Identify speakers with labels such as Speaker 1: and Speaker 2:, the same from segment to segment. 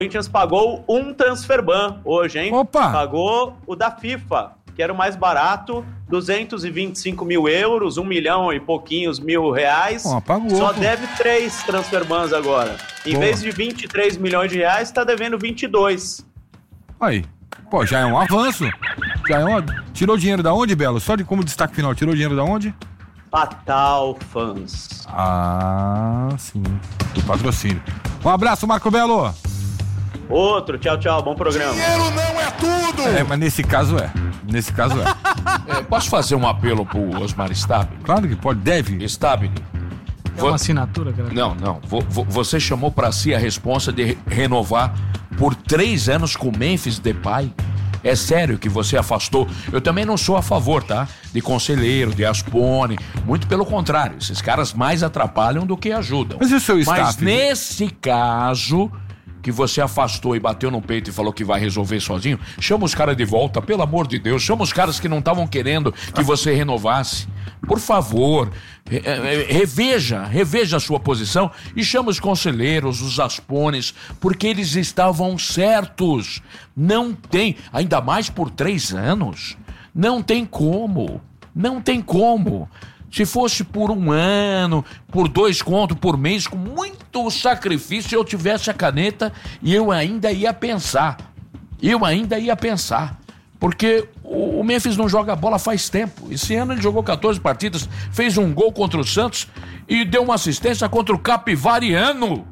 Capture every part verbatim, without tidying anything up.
Speaker 1: Corinthians pagou um transferban hoje, hein?
Speaker 2: Opa!
Speaker 1: Pagou o da FIFA, que era o mais barato, duzentos e vinte e cinco mil euros, um milhão e pouquinhos mil reais.
Speaker 2: Ó, pagou,
Speaker 1: Só
Speaker 2: pô.
Speaker 1: deve três transferbans agora. Em
Speaker 2: Pô.
Speaker 1: vez de vinte e três milhões de reais, tá devendo vinte e dois.
Speaker 2: Aí. Pô, já é um avanço. Já é uma... Tirou dinheiro da onde, Belo? Só de como destaque final, tirou dinheiro da onde?
Speaker 1: Fatal Fans.
Speaker 2: Ah, sim. Do patrocínio. Um abraço, Marco Belo.
Speaker 1: Outro, tchau, tchau, bom programa.
Speaker 3: Dinheiro não é tudo!
Speaker 2: É, mas nesse caso é. Nesse caso é.
Speaker 4: É, posso fazer um apelo pro Osmar Stabile?
Speaker 2: Claro que pode, deve.
Speaker 4: Stabile.
Speaker 5: É uma assinatura, cara.
Speaker 4: Não, não. Vo- vo- Você chamou pra si a responsa de re- renovar por três anos com o Memphis Depay? É sério que você afastou? Eu também não sou a favor, tá? De Conselheiro, de Aspone. Muito pelo contrário. Esses caras mais atrapalham do que ajudam.
Speaker 2: Mas e o seu
Speaker 4: Mas
Speaker 2: staff?
Speaker 4: nesse caso que você afastou e bateu no peito e falou que vai resolver sozinho, chama os caras de volta, pelo amor de Deus. Chama os caras que não estavam querendo que você renovasse. Por favor, re- re- reveja, reveja a sua posição e chama os conselheiros, os aspones, porque eles estavam certos. Não tem, ainda mais por três anos, não tem como, não tem como. Se fosse por um ano, por dois contos por mês, com muito sacrifício, eu tivesse a caneta e eu ainda ia pensar. Eu ainda ia pensar. Porque o Memphis não joga bola faz tempo. Esse ano ele jogou quatorze partidas, fez um gol contra o Santos e deu uma assistência contra o Capivariano.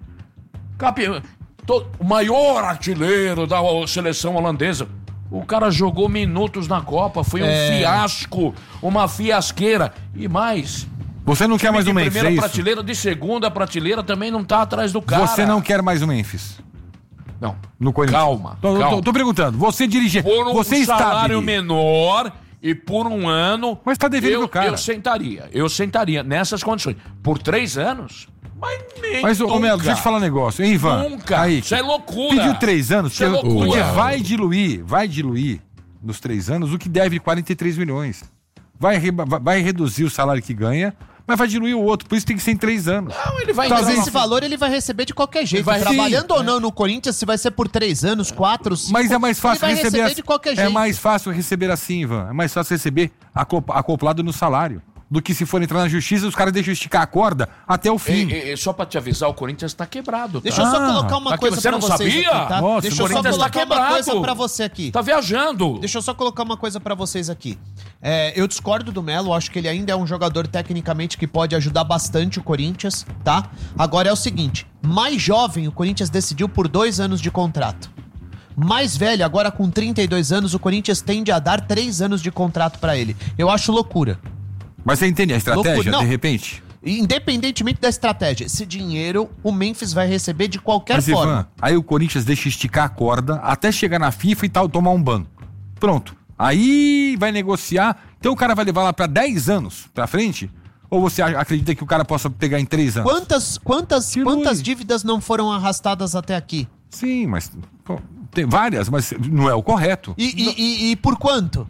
Speaker 4: Capi... to- O maior artilheiro da seleção holandesa. O cara jogou minutos na Copa, foi um
Speaker 6: É.
Speaker 4: fiasco, uma fiasqueira. E mais,
Speaker 2: Você não quer mais
Speaker 4: de
Speaker 2: um Memphis,
Speaker 4: primeira
Speaker 2: é isso?
Speaker 4: prateleira, de segunda prateleira também não tá atrás do cara.
Speaker 2: Você não quer mais um Memphis?
Speaker 4: Não.
Speaker 2: No Corinthians?
Speaker 4: Calma,
Speaker 2: Tô, tô-
Speaker 4: calma.
Speaker 2: tô perguntando, você dirige...
Speaker 4: Por um
Speaker 2: você
Speaker 4: salário
Speaker 2: Stabile,
Speaker 4: menor e por um ano...
Speaker 2: Mas tá devendo
Speaker 4: eu,
Speaker 2: pro cara.
Speaker 4: Eu sentaria, eu sentaria nessas condições. Por três anos? Mas nem
Speaker 2: Mas, ô, ô, Melo, deixa eu te falar um negócio, hein, Ivan?
Speaker 4: Nunca.
Speaker 2: Aí,
Speaker 4: Isso é loucura.
Speaker 2: Pediu três anos,
Speaker 4: Isso é
Speaker 2: porque,
Speaker 4: loucura.
Speaker 2: porque vai diluir, vai diluir nos três anos o que deve quarenta e três milhões. Vai, re- vai- vai reduzir o salário que ganha, mas vai diluir o outro, por isso tem que ser em três anos.
Speaker 4: Não, ele vai...
Speaker 2: Tá
Speaker 6: Mas
Speaker 2: vendo?
Speaker 6: esse valor ele vai receber de qualquer jeito.
Speaker 4: vai-
Speaker 6: Trabalhando
Speaker 2: Sim,
Speaker 6: ou não no Corinthians, se vai ser por três anos, quatro, cinco...
Speaker 2: Mas é mais fácil
Speaker 6: ele vai
Speaker 2: receber,
Speaker 6: receber
Speaker 2: assim-
Speaker 6: de qualquer
Speaker 2: É
Speaker 6: jeito.
Speaker 2: mais fácil receber assim, Ivan. É mais fácil receber acop- acoplado no salário do que se for entrar na justiça, os caras deixam esticar a corda até o fim.
Speaker 4: E, e- e só pra te avisar, o Corinthians tá quebrado, tá?
Speaker 6: Deixa eu só
Speaker 2: Ah,
Speaker 6: colocar uma
Speaker 4: aqui
Speaker 6: coisa
Speaker 4: você
Speaker 6: pra
Speaker 4: não
Speaker 6: vocês
Speaker 4: sabia?
Speaker 6: aqui, tá?
Speaker 2: Nossa,
Speaker 6: Deixa eu
Speaker 2: o
Speaker 6: só
Speaker 4: Corinthians tá
Speaker 6: colocar uma
Speaker 4: quebrado.
Speaker 6: coisa pra você aqui.
Speaker 4: Tá viajando.
Speaker 6: Deixa eu só colocar uma coisa pra vocês aqui. É, eu discordo do Melo, acho que ele ainda é um jogador tecnicamente que pode ajudar bastante o Corinthians, tá? Agora é o seguinte, mais jovem o Corinthians decidiu por dois anos de contrato. Mais velho, agora com trinta e dois anos, o Corinthians tende a dar três anos de contrato pra ele. Eu acho loucura.
Speaker 2: Mas você entende a estratégia,
Speaker 6: Loucura, não.
Speaker 2: de repente?
Speaker 6: Independentemente da estratégia, esse dinheiro o Memphis vai receber de qualquer
Speaker 2: Mas,
Speaker 6: forma.
Speaker 2: Ivan, aí o Corinthians deixa esticar a corda até chegar na FIFA e tal, tomar um ban. Pronto. Aí vai negociar. Então o cara vai levar lá pra dez anos pra frente? Ou você a- acredita que o cara possa pegar em três anos?
Speaker 6: Quantas, quantas,
Speaker 2: Dilui.
Speaker 6: quantas dívidas não foram arrastadas até aqui?
Speaker 2: Sim, mas pô, tem várias, mas não é o correto.
Speaker 6: E, e- e- e por quanto?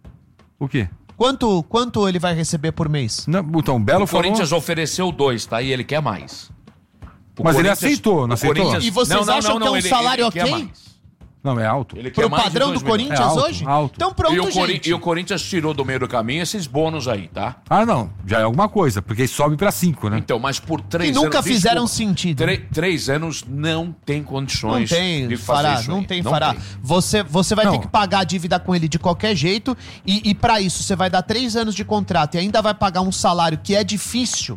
Speaker 2: O quê?
Speaker 6: Quanto, quanto ele vai receber por mês?
Speaker 2: Não, então, o Belo
Speaker 4: O
Speaker 2: falou...
Speaker 4: Corinthians ofereceu dois, tá? E ele quer mais. O
Speaker 2: Mas ele
Speaker 4: Corinthians-
Speaker 2: aceitou, não
Speaker 4: o
Speaker 2: aceitou?
Speaker 4: Corinthians-
Speaker 6: E vocês acham que é um
Speaker 4: ele-
Speaker 6: salário
Speaker 4: ele quer
Speaker 6: ok?
Speaker 4: mais.
Speaker 2: Não, é alto.
Speaker 4: Ele quer
Speaker 6: Pro
Speaker 4: mais de
Speaker 6: padrão
Speaker 4: dois
Speaker 6: do
Speaker 4: milhões.
Speaker 6: Corinthians
Speaker 2: É alto,
Speaker 6: hoje?
Speaker 2: alto.
Speaker 6: Então pronto,
Speaker 4: E o, Cori-
Speaker 6: gente.
Speaker 4: e o Corinthians tirou do meio do caminho esses bônus aí, tá?
Speaker 2: Ah, não. Já é alguma coisa, porque sobe pra cinco, né?
Speaker 4: Então, mas por
Speaker 6: Que
Speaker 4: três
Speaker 6: nunca
Speaker 4: anos...
Speaker 6: fizeram
Speaker 4: desculpa,
Speaker 6: sentido.
Speaker 4: tre- três anos não tem
Speaker 6: Não
Speaker 4: condições
Speaker 6: tem,
Speaker 4: de fazer
Speaker 6: Fará,
Speaker 4: isso
Speaker 6: não
Speaker 4: aí.
Speaker 6: tem, Fará. Você, você vai
Speaker 2: Não.
Speaker 6: ter que pagar a dívida com ele de qualquer jeito e, e para isso você vai dar três anos de contrato e ainda vai pagar um salário que é difícil,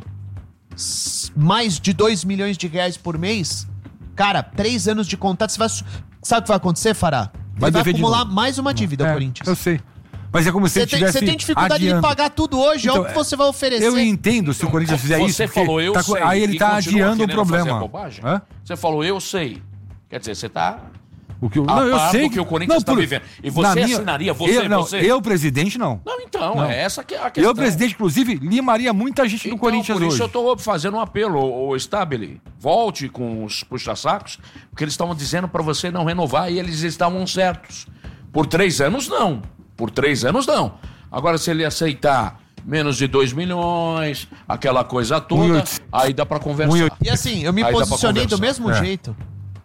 Speaker 6: s- mais de dois milhões de reais por mês. Cara, três anos de contrato, você vai... su- Sabe o que vai acontecer, Fará?
Speaker 2: Vai
Speaker 6: Ele vai
Speaker 2: dever de
Speaker 6: acumular
Speaker 2: novo.
Speaker 6: mais uma dívida,
Speaker 2: É,
Speaker 6: Corinthians.
Speaker 2: eu sei. Mas é como se
Speaker 6: Você
Speaker 2: ele
Speaker 6: tem,
Speaker 2: tivesse
Speaker 6: você tem dificuldade
Speaker 2: adiando.
Speaker 6: de pagar tudo hoje, olha
Speaker 2: Então,
Speaker 6: o que você vai oferecer.
Speaker 2: Eu entendo se o Corinthians fizer isso.
Speaker 4: Você
Speaker 2: porque
Speaker 4: falou, eu
Speaker 2: tá co-
Speaker 4: sei.
Speaker 2: Aí ele
Speaker 4: e
Speaker 2: tá
Speaker 4: continua
Speaker 2: adiando o
Speaker 4: querendo fazer
Speaker 2: problema.
Speaker 4: bobagem?
Speaker 2: Hã?
Speaker 4: Você falou, eu sei. Quer dizer, você tá...
Speaker 2: O que eu,
Speaker 4: A
Speaker 2: não, eu
Speaker 4: par
Speaker 2: sei
Speaker 4: do que o Corinthians tá vivendo. E você
Speaker 2: na minha-
Speaker 4: assinaria, você,
Speaker 2: eu, não,
Speaker 4: você?
Speaker 2: eu, presidente, não.
Speaker 4: Não, então,
Speaker 2: Não.
Speaker 4: é essa que é a questão.
Speaker 2: Eu, presidente, inclusive, limaria muita gente
Speaker 4: Então,
Speaker 2: no Corinthians
Speaker 4: por isso
Speaker 2: hoje.
Speaker 4: eu tô fazendo um apelo, o Stabile, volte com os puxa-sacos, porque eles estavam dizendo pra você não renovar e eles estavam certos. Por três anos, não. Por três anos, não. Agora, se ele aceitar menos de dois milhões, aquela coisa toda,
Speaker 2: Um e oito-
Speaker 4: aí dá pra conversar.
Speaker 2: Um e oito-
Speaker 6: E assim, eu me
Speaker 4: Aí dá pra
Speaker 6: posicionei do
Speaker 4: conversar.
Speaker 6: mesmo
Speaker 2: É.
Speaker 6: jeito.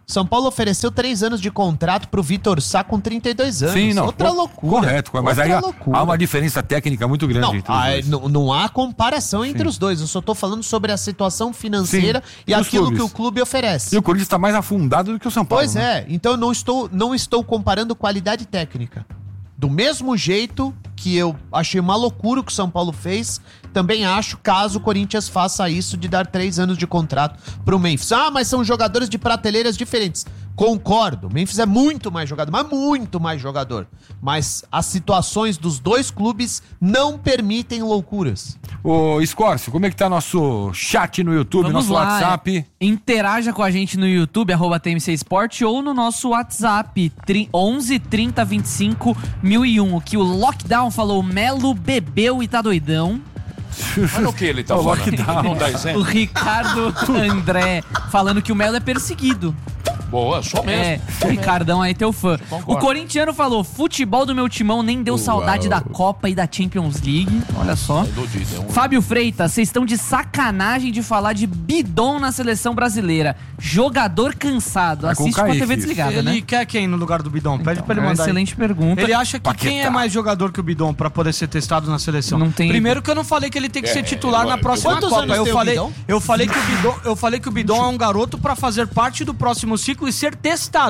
Speaker 6: São Paulo ofereceu três anos de contrato pro Vitor Sá com trinta e dois anos.
Speaker 2: Sim, não.
Speaker 6: Outra
Speaker 2: co-
Speaker 6: loucura.
Speaker 2: Correto, mas
Speaker 6: Outra
Speaker 2: aí há-
Speaker 6: loucura.
Speaker 2: há uma diferença técnica muito grande
Speaker 6: Não,
Speaker 2: entre os
Speaker 6: ah,
Speaker 2: dois.
Speaker 6: não, não há comparação entre os dois. Eu só tô falando sobre a situação financeira
Speaker 2: Sim,
Speaker 6: e
Speaker 2: dos
Speaker 6: aquilo
Speaker 2: clubes.
Speaker 6: que o clube oferece.
Speaker 2: E o Corinthians está mais afundado do que o São Paulo.
Speaker 6: Pois
Speaker 2: né?
Speaker 6: é, então eu não estou, não estou comparando qualidade técnica. Do mesmo jeito que eu achei uma loucura o que o São Paulo fez, também acho, caso o Corinthians faça isso de dar três anos de contrato pro Memphis. Ah, mas são jogadores de prateleiras diferentes. Concordo, o Memphis é muito mais jogador, mas muito mais jogador. Mas as situações dos dois clubes não permitem loucuras.
Speaker 2: Ô, Escórcio, como é que tá nosso chat no YouTube,
Speaker 5: Vamos
Speaker 2: nosso
Speaker 5: lá,
Speaker 2: WhatsApp?
Speaker 5: Interaja com a gente no YouTube, arroba T M C Sport, ou no nosso WhatsApp, tri- onze trinta vinte e cinco mil e um. Que o Lockdown falou, Melo bebeu e tá doidão.
Speaker 4: Olha o que ele tá
Speaker 2: Ô,
Speaker 4: falando.
Speaker 2: lockdown.
Speaker 4: Não dá
Speaker 5: O
Speaker 4: exemplo.
Speaker 5: Ricardo André falando que o Melo é perseguido.
Speaker 4: Boa, só mesmo.
Speaker 5: É, o Ricardão aí, teu fã. O
Speaker 4: Concordo.
Speaker 5: corintiano falou, futebol do meu timão nem deu saudade da Copa e da Champions League. Olha só.
Speaker 4: Iludido, é um-
Speaker 5: Fábio Freitas, vocês estão de sacanagem de falar de bidon na seleção brasileira. Jogador cansado.
Speaker 2: É com
Speaker 5: Assiste com a
Speaker 2: Kaique
Speaker 5: T V
Speaker 2: isso.
Speaker 5: desligada,
Speaker 3: Ele
Speaker 5: né?
Speaker 3: quer quem no lugar do Bidon? Pede pra ele
Speaker 5: É uma
Speaker 3: mandar aí.
Speaker 5: excelente pergunta.
Speaker 3: Ele acha que
Speaker 2: Paquetá.
Speaker 3: quem é mais jogador que o Bidon pra poder ser testado na seleção?
Speaker 5: Não tem-
Speaker 3: Primeiro que eu não falei que ele tem que
Speaker 4: É,
Speaker 3: ser titular
Speaker 4: agora,
Speaker 3: na próxima
Speaker 6: quantos
Speaker 3: Copa.
Speaker 6: anos
Speaker 3: Eu
Speaker 6: tem o
Speaker 3: falei,
Speaker 6: Bidon?
Speaker 3: eu falei que o Bidon, eu falei que o Bidon é um garoto pra fazer parte do próximo ciclo e ser testado.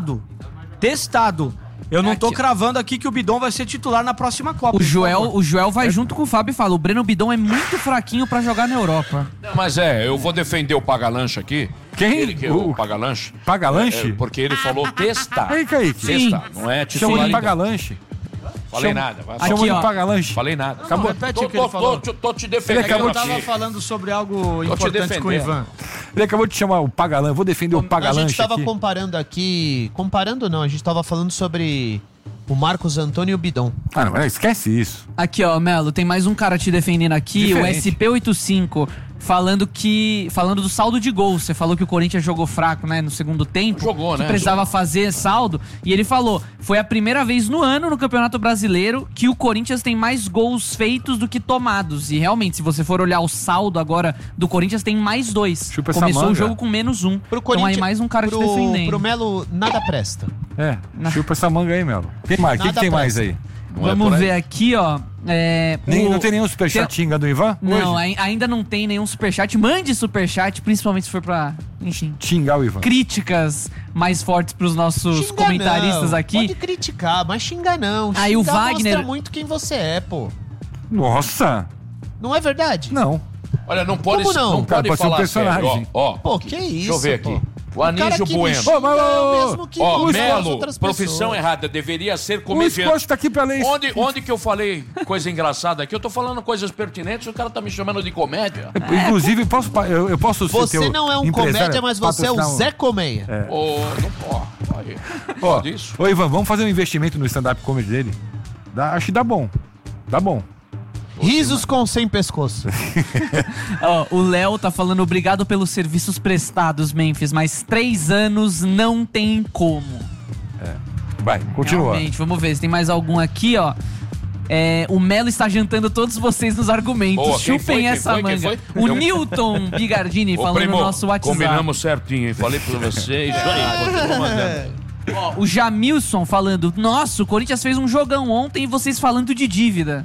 Speaker 3: Testado. Eu não tô
Speaker 5: Aqui.
Speaker 3: cravando aqui que o Bidon vai ser titular na próxima Copa.
Speaker 5: O
Speaker 3: por
Speaker 5: Joel,
Speaker 3: favor.
Speaker 5: o Joel vai junto com o Fábio e fala: o Breno Bidon é muito fraquinho pra jogar na Europa.
Speaker 4: Não, mas é, eu vou defender o Pagalanche aqui.
Speaker 2: Quem?
Speaker 4: Ele que é o
Speaker 2: O-
Speaker 4: Pagalanche.
Speaker 2: Pagalanche?
Speaker 4: É, porque ele falou testar.
Speaker 2: Ei, Kaique.
Speaker 4: Testar, não é
Speaker 2: Chama
Speaker 4: titular.
Speaker 2: de
Speaker 4: ainda.
Speaker 2: Pagalanche.
Speaker 4: Falei
Speaker 2: Chama-
Speaker 4: nada. vai.
Speaker 5: Aqui,
Speaker 2: Chama de
Speaker 5: ó.
Speaker 2: Pagalanche.
Speaker 4: Falei nada.
Speaker 3: Acabou. Repete
Speaker 4: Tô,
Speaker 3: o que ele
Speaker 4: tô,
Speaker 3: falou.
Speaker 4: tô, tô te defendendo.
Speaker 2: Ele acabou
Speaker 3: Eu tava
Speaker 4: aqui.
Speaker 3: falando sobre algo
Speaker 4: Tô te
Speaker 3: importante com o
Speaker 4: defendendo.
Speaker 3: Ivan.
Speaker 2: Ele acabou de chamar o Pagalanche. Vou defender o
Speaker 6: A
Speaker 2: Pagalanche
Speaker 6: gente tava
Speaker 2: aqui.
Speaker 6: comparando aqui... Comparando não, a gente tava falando sobre o Marcos Antônio e o Bidon.
Speaker 2: Ah, não, é, esquece isso.
Speaker 5: Aqui, ó, Melo, tem mais um cara te defendendo aqui,
Speaker 2: Diferente.
Speaker 5: o S P oitenta e cinco, falando que. Falando do saldo de gols. Você falou que o Corinthians jogou fraco, né, no segundo tempo.
Speaker 4: Jogou,
Speaker 5: que
Speaker 4: né?
Speaker 5: precisava fazer saldo. E ele falou: foi a primeira vez no ano no Campeonato Brasileiro que o Corinthians tem mais gols feitos do que tomados. E realmente, se você for olhar o saldo agora do Corinthians, tem mais dois.
Speaker 2: Chupa essa
Speaker 5: Começou o
Speaker 2: manga.
Speaker 5: jogo com menos um.
Speaker 6: Pro
Speaker 5: Então
Speaker 6: Corinthians,
Speaker 5: aí mais um cara
Speaker 6: pro,
Speaker 5: te defendendo.
Speaker 6: Pro Melo, nada presta.
Speaker 2: É, chupa essa manga aí, Melo. Tem mais, o que,
Speaker 6: Nada
Speaker 2: que tem mais
Speaker 6: presta.
Speaker 2: aí?
Speaker 4: Não é
Speaker 5: Vamos
Speaker 4: por aí.
Speaker 5: ver aqui, ó. É,
Speaker 2: Nem,
Speaker 5: o-
Speaker 2: não tem nenhum superchatinga do Ivan?
Speaker 5: Não,
Speaker 2: hoje?
Speaker 5: ai- ainda não tem nenhum superchat. Mande superchat, principalmente se for pra, enfim,
Speaker 2: Xingar o Ivan.
Speaker 5: críticas mais fortes pros nossos
Speaker 6: Xinga
Speaker 5: comentaristas
Speaker 6: não,
Speaker 5: aqui.
Speaker 6: Pode criticar, mas xinga não.
Speaker 5: Aí o
Speaker 6: Xingar
Speaker 5: Wagner-
Speaker 6: mostra muito quem você é, pô.
Speaker 2: Nossa!
Speaker 6: Não é verdade?
Speaker 2: Não.
Speaker 4: Olha, não pode,
Speaker 6: Como não?
Speaker 4: não
Speaker 2: Cara,
Speaker 4: pode
Speaker 2: pode ser um
Speaker 4: falar
Speaker 2: personagem.
Speaker 4: sério. Ó, ó,
Speaker 6: Pô,
Speaker 4: aqui.
Speaker 6: que
Speaker 4: Deixa
Speaker 6: isso,
Speaker 4: eu ver
Speaker 6: pô.
Speaker 4: aqui. O
Speaker 6: O cara
Speaker 4: Anísio
Speaker 6: que me
Speaker 4: Bueno.
Speaker 6: xinga
Speaker 2: Ô, mas,
Speaker 6: é o
Speaker 2: ô,
Speaker 6: mesmo que
Speaker 4: Ó,
Speaker 6: xinga as
Speaker 4: Melo,
Speaker 6: outras
Speaker 4: profissão
Speaker 6: pessoas.
Speaker 4: errada, deveria ser
Speaker 2: O
Speaker 4: comediante.
Speaker 2: Scott tá aqui pra ler isso.
Speaker 4: Onde, onde que eu falei coisa engraçada aqui? Eu tô falando coisas pertinentes, o cara tá me chamando de comédia.
Speaker 2: Inclusive, posso, pa- eu, eu posso ser
Speaker 6: Você
Speaker 2: teu
Speaker 6: não é um
Speaker 2: empresário,
Speaker 6: comédia, mas você é o
Speaker 2: patrocinar um-
Speaker 6: Zé Colmeia.
Speaker 4: Ô, não pode. Aí.
Speaker 2: Ó,
Speaker 4: Pode isso?
Speaker 2: ô, Ivan, vamos fazer um investimento no stand-up comedy dele? Dá, acho que dá bom. Dá bom.
Speaker 6: Risos com sem pescoço.
Speaker 5: Ó, o Léo tá falando: obrigado pelos serviços prestados, Memphis, mas três anos não tem como.
Speaker 2: Vai, continua.
Speaker 5: Realmente, vamos ver se tem mais algum aqui, ó. É, o Melo está jantando todos vocês nos argumentos.
Speaker 4: Boa, quem
Speaker 5: Chupem
Speaker 4: foi? Quem
Speaker 5: essa
Speaker 4: foi? Quem
Speaker 5: manga.
Speaker 4: foi?
Speaker 5: O
Speaker 4: Eu-
Speaker 5: Newton Bigardini
Speaker 4: Ô,
Speaker 5: falando
Speaker 4: primo,
Speaker 5: no nosso WhatsApp.
Speaker 4: combinamos certinho, hein? Falei pra vocês. Isso aí, continua mandando.
Speaker 5: Ó, o Jamilson falando: nossa, o Corinthians fez um jogão ontem e vocês falando de dívida.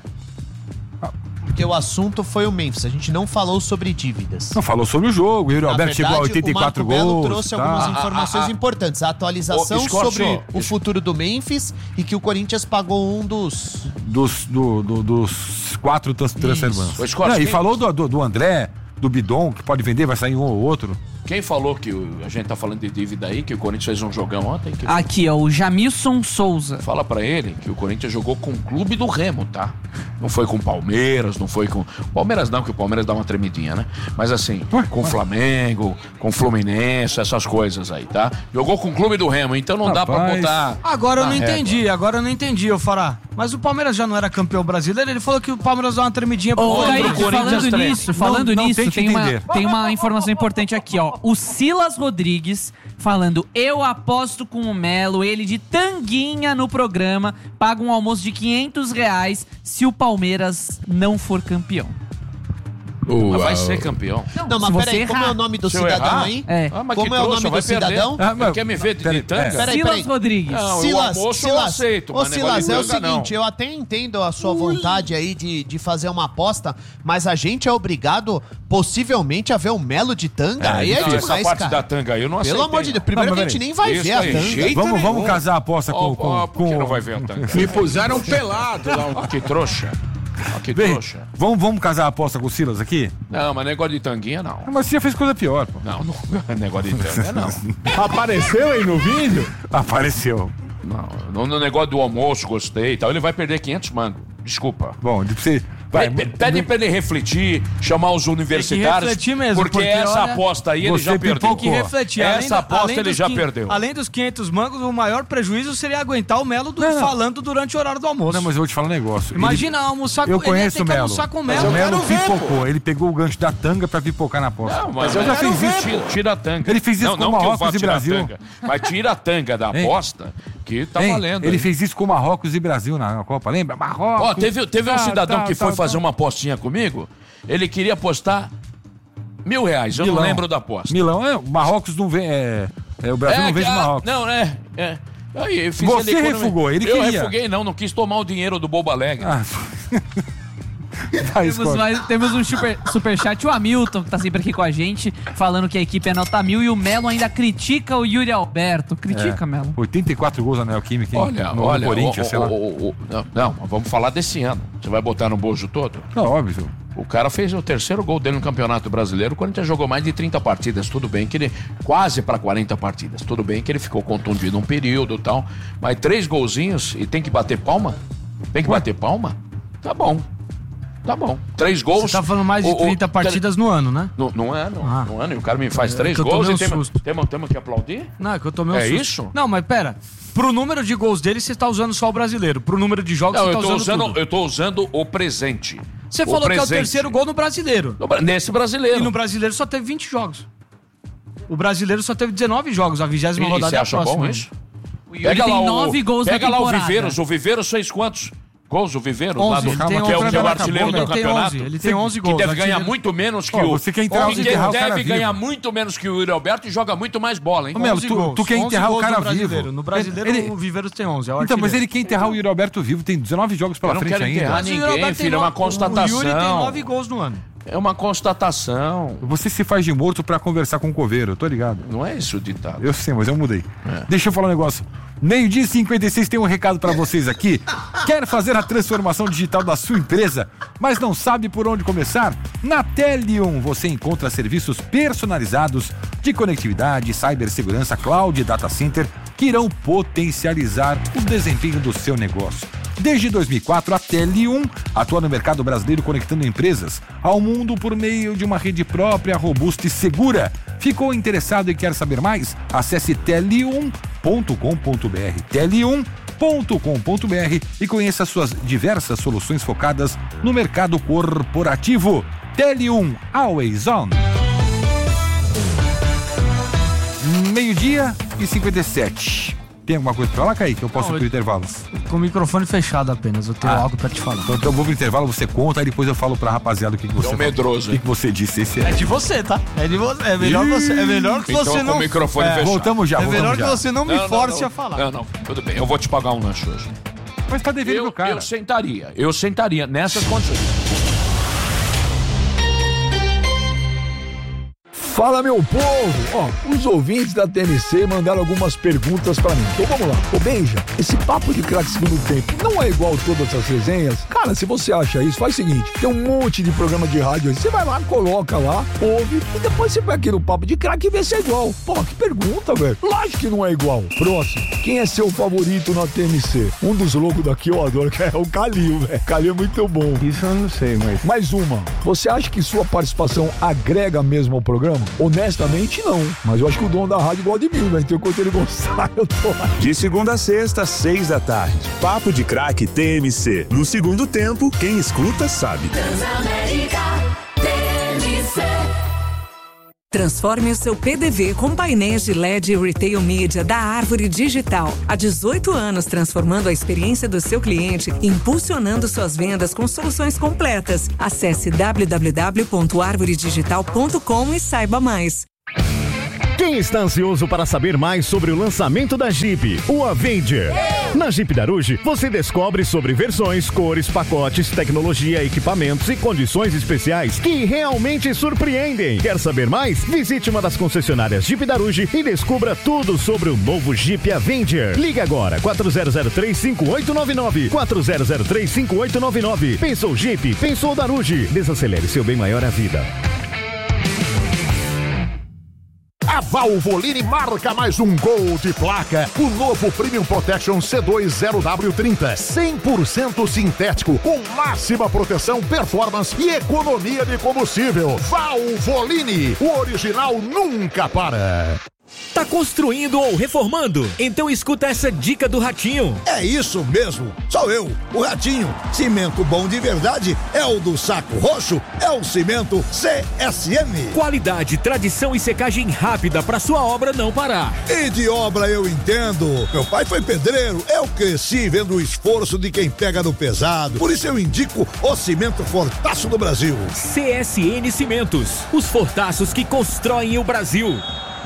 Speaker 6: Porque o assunto foi o Memphis. A gente não falou sobre dívidas.
Speaker 2: Não falou sobre o jogo. O Yuri
Speaker 6: Na
Speaker 2: Alberto chegou a
Speaker 6: verdade,
Speaker 2: oitenta e quatro
Speaker 6: o Marco Belo
Speaker 2: gols.
Speaker 6: trouxe
Speaker 2: tá?
Speaker 6: algumas
Speaker 4: Ah,
Speaker 6: informações
Speaker 4: ah, ah.
Speaker 6: importantes. A atualização
Speaker 4: Ô, Scorpio,
Speaker 6: sobre o
Speaker 4: es-
Speaker 6: futuro do Memphis e que o Corinthians pagou um dos...
Speaker 2: Dos, do- do- dos quatro trans- transferbantes.
Speaker 4: Ô, Scott,
Speaker 2: Não, e
Speaker 4: quem-
Speaker 2: falou do, do, do André, do Bidon, que pode vender, vai sair um ou outro.
Speaker 4: Quem falou que o- a gente tá falando de dívida aí, que o Corinthians fez um jogão ontem? Que-
Speaker 5: Aqui, ó, o Jamilson Souza.
Speaker 4: Fala pra ele que o Corinthians jogou com o clube do Remo, tá? Não foi com o Palmeiras, não foi com... Palmeiras não, que o Palmeiras dá uma tremidinha, né? Mas assim,
Speaker 2: Ué,
Speaker 4: com o
Speaker 2: ué.
Speaker 4: Flamengo, com o Fluminense, essas coisas aí, tá? Jogou com o clube do Remo, então não dá pra
Speaker 2: Rapaz.
Speaker 4: botar...
Speaker 3: Agora eu
Speaker 4: na
Speaker 3: não
Speaker 4: régua.
Speaker 3: entendi, agora eu não entendi, eu Fará. Mas o Palmeiras já não era campeão brasileiro, ele falou que o Palmeiras dá uma tremidinha pro
Speaker 5: Ô,
Speaker 3: outro.
Speaker 5: Kaique,
Speaker 4: Corinthians
Speaker 5: falando
Speaker 4: três.
Speaker 5: nisso, falando
Speaker 2: Não- não
Speaker 5: nisso,
Speaker 2: tente
Speaker 5: tem uma,
Speaker 2: entender.
Speaker 5: tem uma informação importante aqui, ó. O Silas Rodrigues falando: eu aposto com o Melo, ele de tanguinha no programa, paga um almoço de quinhentos reais se o Palmeiras não for campeão.
Speaker 4: Mas vai ser campeão.
Speaker 6: Não, mas
Speaker 5: se você
Speaker 6: peraí, como
Speaker 5: errar-
Speaker 6: é o nome do
Speaker 4: Se eu
Speaker 6: cidadão
Speaker 4: errar?
Speaker 6: aí?
Speaker 5: É.
Speaker 4: Ah, mas
Speaker 6: Como
Speaker 4: que
Speaker 6: é o
Speaker 4: trouxa,
Speaker 6: nome
Speaker 4: vai
Speaker 6: do
Speaker 4: perder.
Speaker 6: cidadão?
Speaker 2: Ah, mas-
Speaker 4: Quer me ver de,
Speaker 2: Peraí,
Speaker 4: de tanga?
Speaker 2: é.
Speaker 6: Peraí,
Speaker 5: Silas
Speaker 6: peraí.
Speaker 5: Rodrigues.
Speaker 4: Não,
Speaker 6: Silas,
Speaker 4: o almoço eu
Speaker 6: Silas,
Speaker 4: aceito,
Speaker 6: ô
Speaker 4: mas
Speaker 6: Silas,
Speaker 4: negócio
Speaker 6: é o
Speaker 4: de tanga,
Speaker 6: seguinte,
Speaker 4: não.
Speaker 6: eu até entendo a sua vontade aí de, de fazer uma aposta, mas a gente é obrigado, possivelmente, a ver o Melo de tanga. aí é
Speaker 4: Não,
Speaker 6: demais,
Speaker 4: essa parte
Speaker 6: cara.
Speaker 4: da tanga aí eu não aceitei.
Speaker 6: Pelo amor de Deus, primeiro
Speaker 2: Não,
Speaker 6: que a
Speaker 2: mas
Speaker 6: gente nem vai
Speaker 4: Isso
Speaker 6: ver a
Speaker 4: aí,
Speaker 6: tanga.
Speaker 4: jeito
Speaker 2: Vamos, vamos
Speaker 4: nenhum.
Speaker 2: casar a aposta com...
Speaker 4: Ó,
Speaker 2: com,
Speaker 4: ó, por que
Speaker 2: com-
Speaker 4: não vai ver a tanga?
Speaker 7: Me puseram pelado lá.
Speaker 4: Ó, que trouxa. Ó, que
Speaker 2: Bem,
Speaker 4: trouxa.
Speaker 2: vamos, vamos casar a aposta com o Silas aqui?
Speaker 4: Não, mas negócio de tanguinha, não.
Speaker 2: Ah, Mas você já fez coisa pior, pô.
Speaker 4: Não, não. Negócio de tanga, não.
Speaker 7: Apareceu aí no vídeo?
Speaker 2: Apareceu.
Speaker 4: Não, no, no negócio do almoço, gostei e tal. Ele vai perder quinhentos mangos. Desculpa.
Speaker 2: Bom, de você... Vai,
Speaker 4: Pede, pede pra ele refletir, chamar os universitários.
Speaker 3: refletir mesmo,
Speaker 4: porque,
Speaker 3: porque,
Speaker 4: essa
Speaker 3: olha,
Speaker 4: aposta aí ele
Speaker 2: você
Speaker 4: já perdeu.
Speaker 2: pipocou.
Speaker 3: Que refletir. Além
Speaker 4: Essa
Speaker 3: do-
Speaker 4: aposta
Speaker 3: além
Speaker 4: ele
Speaker 3: dos
Speaker 4: já
Speaker 3: quin-
Speaker 4: perdeu.
Speaker 3: Além dos quinhentos mangos, o maior prejuízo seria aguentar o Melo do-
Speaker 2: Não, não.
Speaker 3: falando durante o horário do almoço.
Speaker 2: Não, mas eu vou te falar um negócio.
Speaker 3: Imagina almoçar
Speaker 2: Ele, eu
Speaker 3: com ele ia
Speaker 2: conheço
Speaker 3: ter
Speaker 2: o
Speaker 3: que
Speaker 2: Melo.
Speaker 3: almoçar com o
Speaker 2: Mas
Speaker 3: Melo.
Speaker 2: o Melo
Speaker 3: Eu quero ver,
Speaker 2: pipocou. Ele pegou o gancho da tanga pra pipocar na aposta.
Speaker 4: Não, mas
Speaker 2: eu já
Speaker 4: não,
Speaker 2: fiz isso.
Speaker 4: Tira, tira a tanga.
Speaker 2: Ele fez isso
Speaker 4: não,
Speaker 2: com
Speaker 4: não que eu
Speaker 2: Marrocos
Speaker 4: vá
Speaker 2: e
Speaker 4: tirar a
Speaker 2: Brasil.
Speaker 4: tanga, mas tira a tanga da
Speaker 2: Hein?
Speaker 4: aposta que tá
Speaker 2: Hein?
Speaker 4: valendo.
Speaker 2: Ele
Speaker 4: hein?
Speaker 2: fez isso com Marrocos e Brasil na, na Copa, lembra? Marrocos.
Speaker 4: Ó, teve, teve um
Speaker 2: tá,
Speaker 4: cidadão
Speaker 2: tá,
Speaker 4: que
Speaker 2: tá,
Speaker 4: foi
Speaker 2: tá.
Speaker 4: fazer uma apostinha comigo. Ele queria apostar mil reais. Eu
Speaker 2: Milão.
Speaker 4: não lembro da aposta.
Speaker 2: Milão, é, o Marrocos não vem. É, é, o Brasil não vem
Speaker 4: que-
Speaker 2: de
Speaker 4: ah,
Speaker 2: Marrocos.
Speaker 4: Não, é. é. Aí, eu fiz
Speaker 2: Você
Speaker 4: ele economia.
Speaker 2: refugou, ele
Speaker 4: Eu
Speaker 2: queria.
Speaker 4: refuguei, não, não quis tomar o dinheiro do Bobo Alegre.
Speaker 2: Ah. Vai,
Speaker 5: Temos,
Speaker 2: Scott.
Speaker 5: mais, temos um super, superchat, o Hamilton, que tá sempre aqui com a gente, falando que a equipe é nota mil e o Melo ainda critica o Yuri Alberto. Critica, Melo.
Speaker 2: oitenta e quatro gols na Neoquímica, hein?
Speaker 4: Olha,
Speaker 2: no,
Speaker 4: olha,
Speaker 2: no Corinthians,
Speaker 4: o-
Speaker 2: sei lá.
Speaker 4: o- o- o- não, não, vamos falar desse ano. Você vai botar no bojo todo?
Speaker 2: Não, óbvio.
Speaker 4: O cara fez o terceiro gol dele no Campeonato Brasileiro. O Corinthians jogou mais de trinta partidas. Tudo bem que ele. Quase para quarenta partidas. Tudo bem que ele ficou contundido um período e tal. Mas três golzinhos e tem que bater palma? Tem que bater palma? Tá bom. Tá bom. Três gols.
Speaker 3: Você tá falando mais de
Speaker 4: o- o-
Speaker 3: trinta partidas no ano, né?
Speaker 4: No, não é, não.
Speaker 3: Ah.
Speaker 4: Não é, não. E o cara me faz
Speaker 3: É,
Speaker 4: três
Speaker 3: que eu
Speaker 4: gols
Speaker 3: tomei
Speaker 4: e
Speaker 3: um
Speaker 4: temos,
Speaker 3: susto.
Speaker 4: temos, temos que aplaudir?
Speaker 3: Não, é que eu tomei um
Speaker 4: É
Speaker 3: susto.
Speaker 4: isso?
Speaker 3: Não, mas pera. Pro número de gols dele, você tá usando só o brasileiro. Pro número de jogos,
Speaker 4: Não,
Speaker 3: você
Speaker 4: eu
Speaker 3: tá
Speaker 4: tô,
Speaker 3: usando
Speaker 4: usando,
Speaker 3: tudo.
Speaker 4: eu tô usando o presente.
Speaker 3: Você
Speaker 4: O
Speaker 3: falou que é o
Speaker 4: presente.
Speaker 3: terceiro gol no brasileiro.
Speaker 4: No Bra- Nesse brasileiro.
Speaker 3: E no brasileiro só teve vinte jogos. O brasileiro só teve dezenove jogos, a vigésima
Speaker 4: E
Speaker 3: rodada
Speaker 4: você
Speaker 3: é a
Speaker 4: acha
Speaker 3: próxima.
Speaker 4: bom isso?
Speaker 5: O Yuri tem nove gols
Speaker 4: Pega
Speaker 5: na
Speaker 4: lá o
Speaker 5: temporada.
Speaker 4: Viveiros. O Viveiros fez quantos gols? O Viveiros?
Speaker 3: onze,
Speaker 4: lá do,
Speaker 3: ele
Speaker 2: tem
Speaker 4: que é o,
Speaker 2: onze,
Speaker 4: que é o
Speaker 2: acabou,
Speaker 4: artilheiro
Speaker 2: né?
Speaker 4: do
Speaker 3: Ele tem
Speaker 4: campeonato.
Speaker 3: onze, ele tem onze
Speaker 4: Que
Speaker 3: gols.
Speaker 4: deve ganhar
Speaker 3: artilheiro.
Speaker 4: muito menos que
Speaker 2: Ó,
Speaker 4: o...
Speaker 2: você quer enterrar-
Speaker 4: que
Speaker 2: enterrar o cara
Speaker 4: deve
Speaker 2: vivo.
Speaker 4: ganhar muito menos que o Yuri Alberto e joga muito mais bola, hein?
Speaker 2: Ô, Melo,
Speaker 3: onze
Speaker 2: tu,
Speaker 3: gols,
Speaker 2: tu quer
Speaker 3: onze
Speaker 2: enterrar o
Speaker 3: gols
Speaker 2: cara
Speaker 3: no brasileiro.
Speaker 2: vivo.
Speaker 3: No brasileiro,
Speaker 2: Ele-
Speaker 3: o Viveiros tem onze. É o
Speaker 2: Então, mas
Speaker 3: artilheiro.
Speaker 2: ele quer enterrar o Yuri Alberto vivo, tem dezenove jogos pela
Speaker 4: Eu não
Speaker 2: frente
Speaker 4: quero
Speaker 2: ainda.
Speaker 4: enterrar
Speaker 3: Mas o Yuri
Speaker 4: ninguém,
Speaker 3: Alberto tem
Speaker 4: filho, é uma
Speaker 3: no-
Speaker 4: constatação.
Speaker 3: O Yuri tem nove gols no ano.
Speaker 4: É uma constatação.
Speaker 2: Você se faz de morto pra conversar com o coveiro, eu tô ligado.
Speaker 4: Não é isso o ditado.
Speaker 2: Eu sei, mas eu mudei. Deixa eu falar um negócio. Meio-dia e cinquenta e seis tem um recado pra vocês aqui. Quer fazer a transformação digital da sua empresa, mas não sabe por onde começar? Na Telium você encontra serviços personalizados de conectividade, cibersegurança, cloud e data center que irão potencializar o desempenho do seu negócio. Desde dois mil e quatro, a Telium atua no mercado brasileiro conectando empresas ao mundo por meio de uma rede própria, robusta e segura. Ficou interessado e quer saber mais? Acesse telium ponto com ponto br, telium ponto com ponto br e conheça suas diversas soluções focadas no mercado corporativo. Telium, always on. Meio-dia e cinquenta e sete. Tem alguma coisa pra falar, Kaique? Eu posso
Speaker 3: Não,
Speaker 2: ir pro
Speaker 3: eu-
Speaker 2: intervalo?
Speaker 3: Com o microfone fechado apenas. Eu tenho
Speaker 2: Ah.
Speaker 3: algo pra te falar.
Speaker 2: Então, então eu vou pro intervalo, você conta, aí depois eu falo pra rapaziada o que, que você
Speaker 4: É um
Speaker 2: falou.
Speaker 4: medroso,
Speaker 2: O que,
Speaker 4: hein?
Speaker 2: que você disse. Esse
Speaker 3: É
Speaker 2: é...
Speaker 3: de você, tá? É de você. É melhor, você, é melhor que
Speaker 4: Então,
Speaker 3: você
Speaker 4: com
Speaker 3: não.
Speaker 4: o microfone
Speaker 3: é,
Speaker 4: fechado.
Speaker 2: Voltamos já,
Speaker 3: É
Speaker 2: voltamos
Speaker 3: melhor
Speaker 2: já.
Speaker 3: que você não me
Speaker 4: Não, não,
Speaker 3: force
Speaker 4: não.
Speaker 3: a falar.
Speaker 4: Não, não, tudo bem. Eu vou te pagar um lanche hoje.
Speaker 2: Mas tá devendo
Speaker 4: Eu,
Speaker 2: pro cara.
Speaker 4: eu sentaria. Eu sentaria nessas condições.
Speaker 7: Fala, meu povo! Ó, os ouvintes da T N C mandaram algumas perguntas pra mim. Então vamos lá. Ô, Benja, esse papo de craque segundo tempo não é igual todas as resenhas? Cara, se você acha isso, faz o seguinte. Tem um monte de programa de rádio aí. Você vai lá, coloca lá, ouve e depois você vai aqui no papo de craque e vê se é igual. Pô, que pergunta, velho. Lógico que não é igual. Próximo. Quem é seu favorito na T N C? Um dos loucos daqui eu adoro, que é o Calil, velho. Calil é muito bom.
Speaker 8: Isso eu não sei, mas...
Speaker 7: Mais uma. Você acha que sua participação agrega mesmo ao programa? Honestamente, não. Mas eu acho que o dono da rádio gosta de mim, né? Então, enquanto ele gostar, eu tô lá.
Speaker 9: De segunda a sexta, seis da tarde. Papo de Craque T M C. No segundo tempo, quem escuta sabe.
Speaker 10: Transamérica T N C.
Speaker 8: Transforme o seu P D V com painéis de L E D e Retail Media da Árvore Digital. Há dezoito anos transformando a experiência do seu cliente e impulsionando suas vendas com soluções completas. Acesse w w w ponto árvore digital ponto com e saiba mais.
Speaker 10: Quem está ansioso para saber mais sobre o lançamento da Jeep, o Avenger? Na Jeep Daruge, você descobre sobre versões, cores, pacotes, tecnologia, equipamentos e condições especiais que realmente surpreendem. Quer saber mais? Visite uma das concessionárias Jeep Daruge e descubra tudo sobre o novo Jeep Avenger. Ligue agora, quatro zero zero três, cinco oito nove nove, quatro zero zero três, cinco oito nove nove. Pensou Jeep? Pensou Daruge. Desacelere seu bem maior à vida.
Speaker 11: A Valvoline marca mais um gol de placa. O novo Premium Protection C dois zero W trinta. cem por cento sintético, com máxima proteção, performance e economia de combustível. Valvoline, o original nunca para.
Speaker 12: Tá construindo ou reformando? Então escuta essa dica do Ratinho.
Speaker 13: É isso mesmo, sou eu, o Ratinho. Cimento bom de verdade é o do Saco Roxo, é o Cimento C S M.
Speaker 12: Qualidade, tradição e secagem rápida pra sua obra não parar.
Speaker 13: E de obra eu entendo. Meu pai foi pedreiro, eu cresci vendo o esforço de quem pega no pesado. Por isso eu indico o Cimento Fortaço do Brasil.
Speaker 12: C S N Cimentos, os fortaços que constroem o Brasil.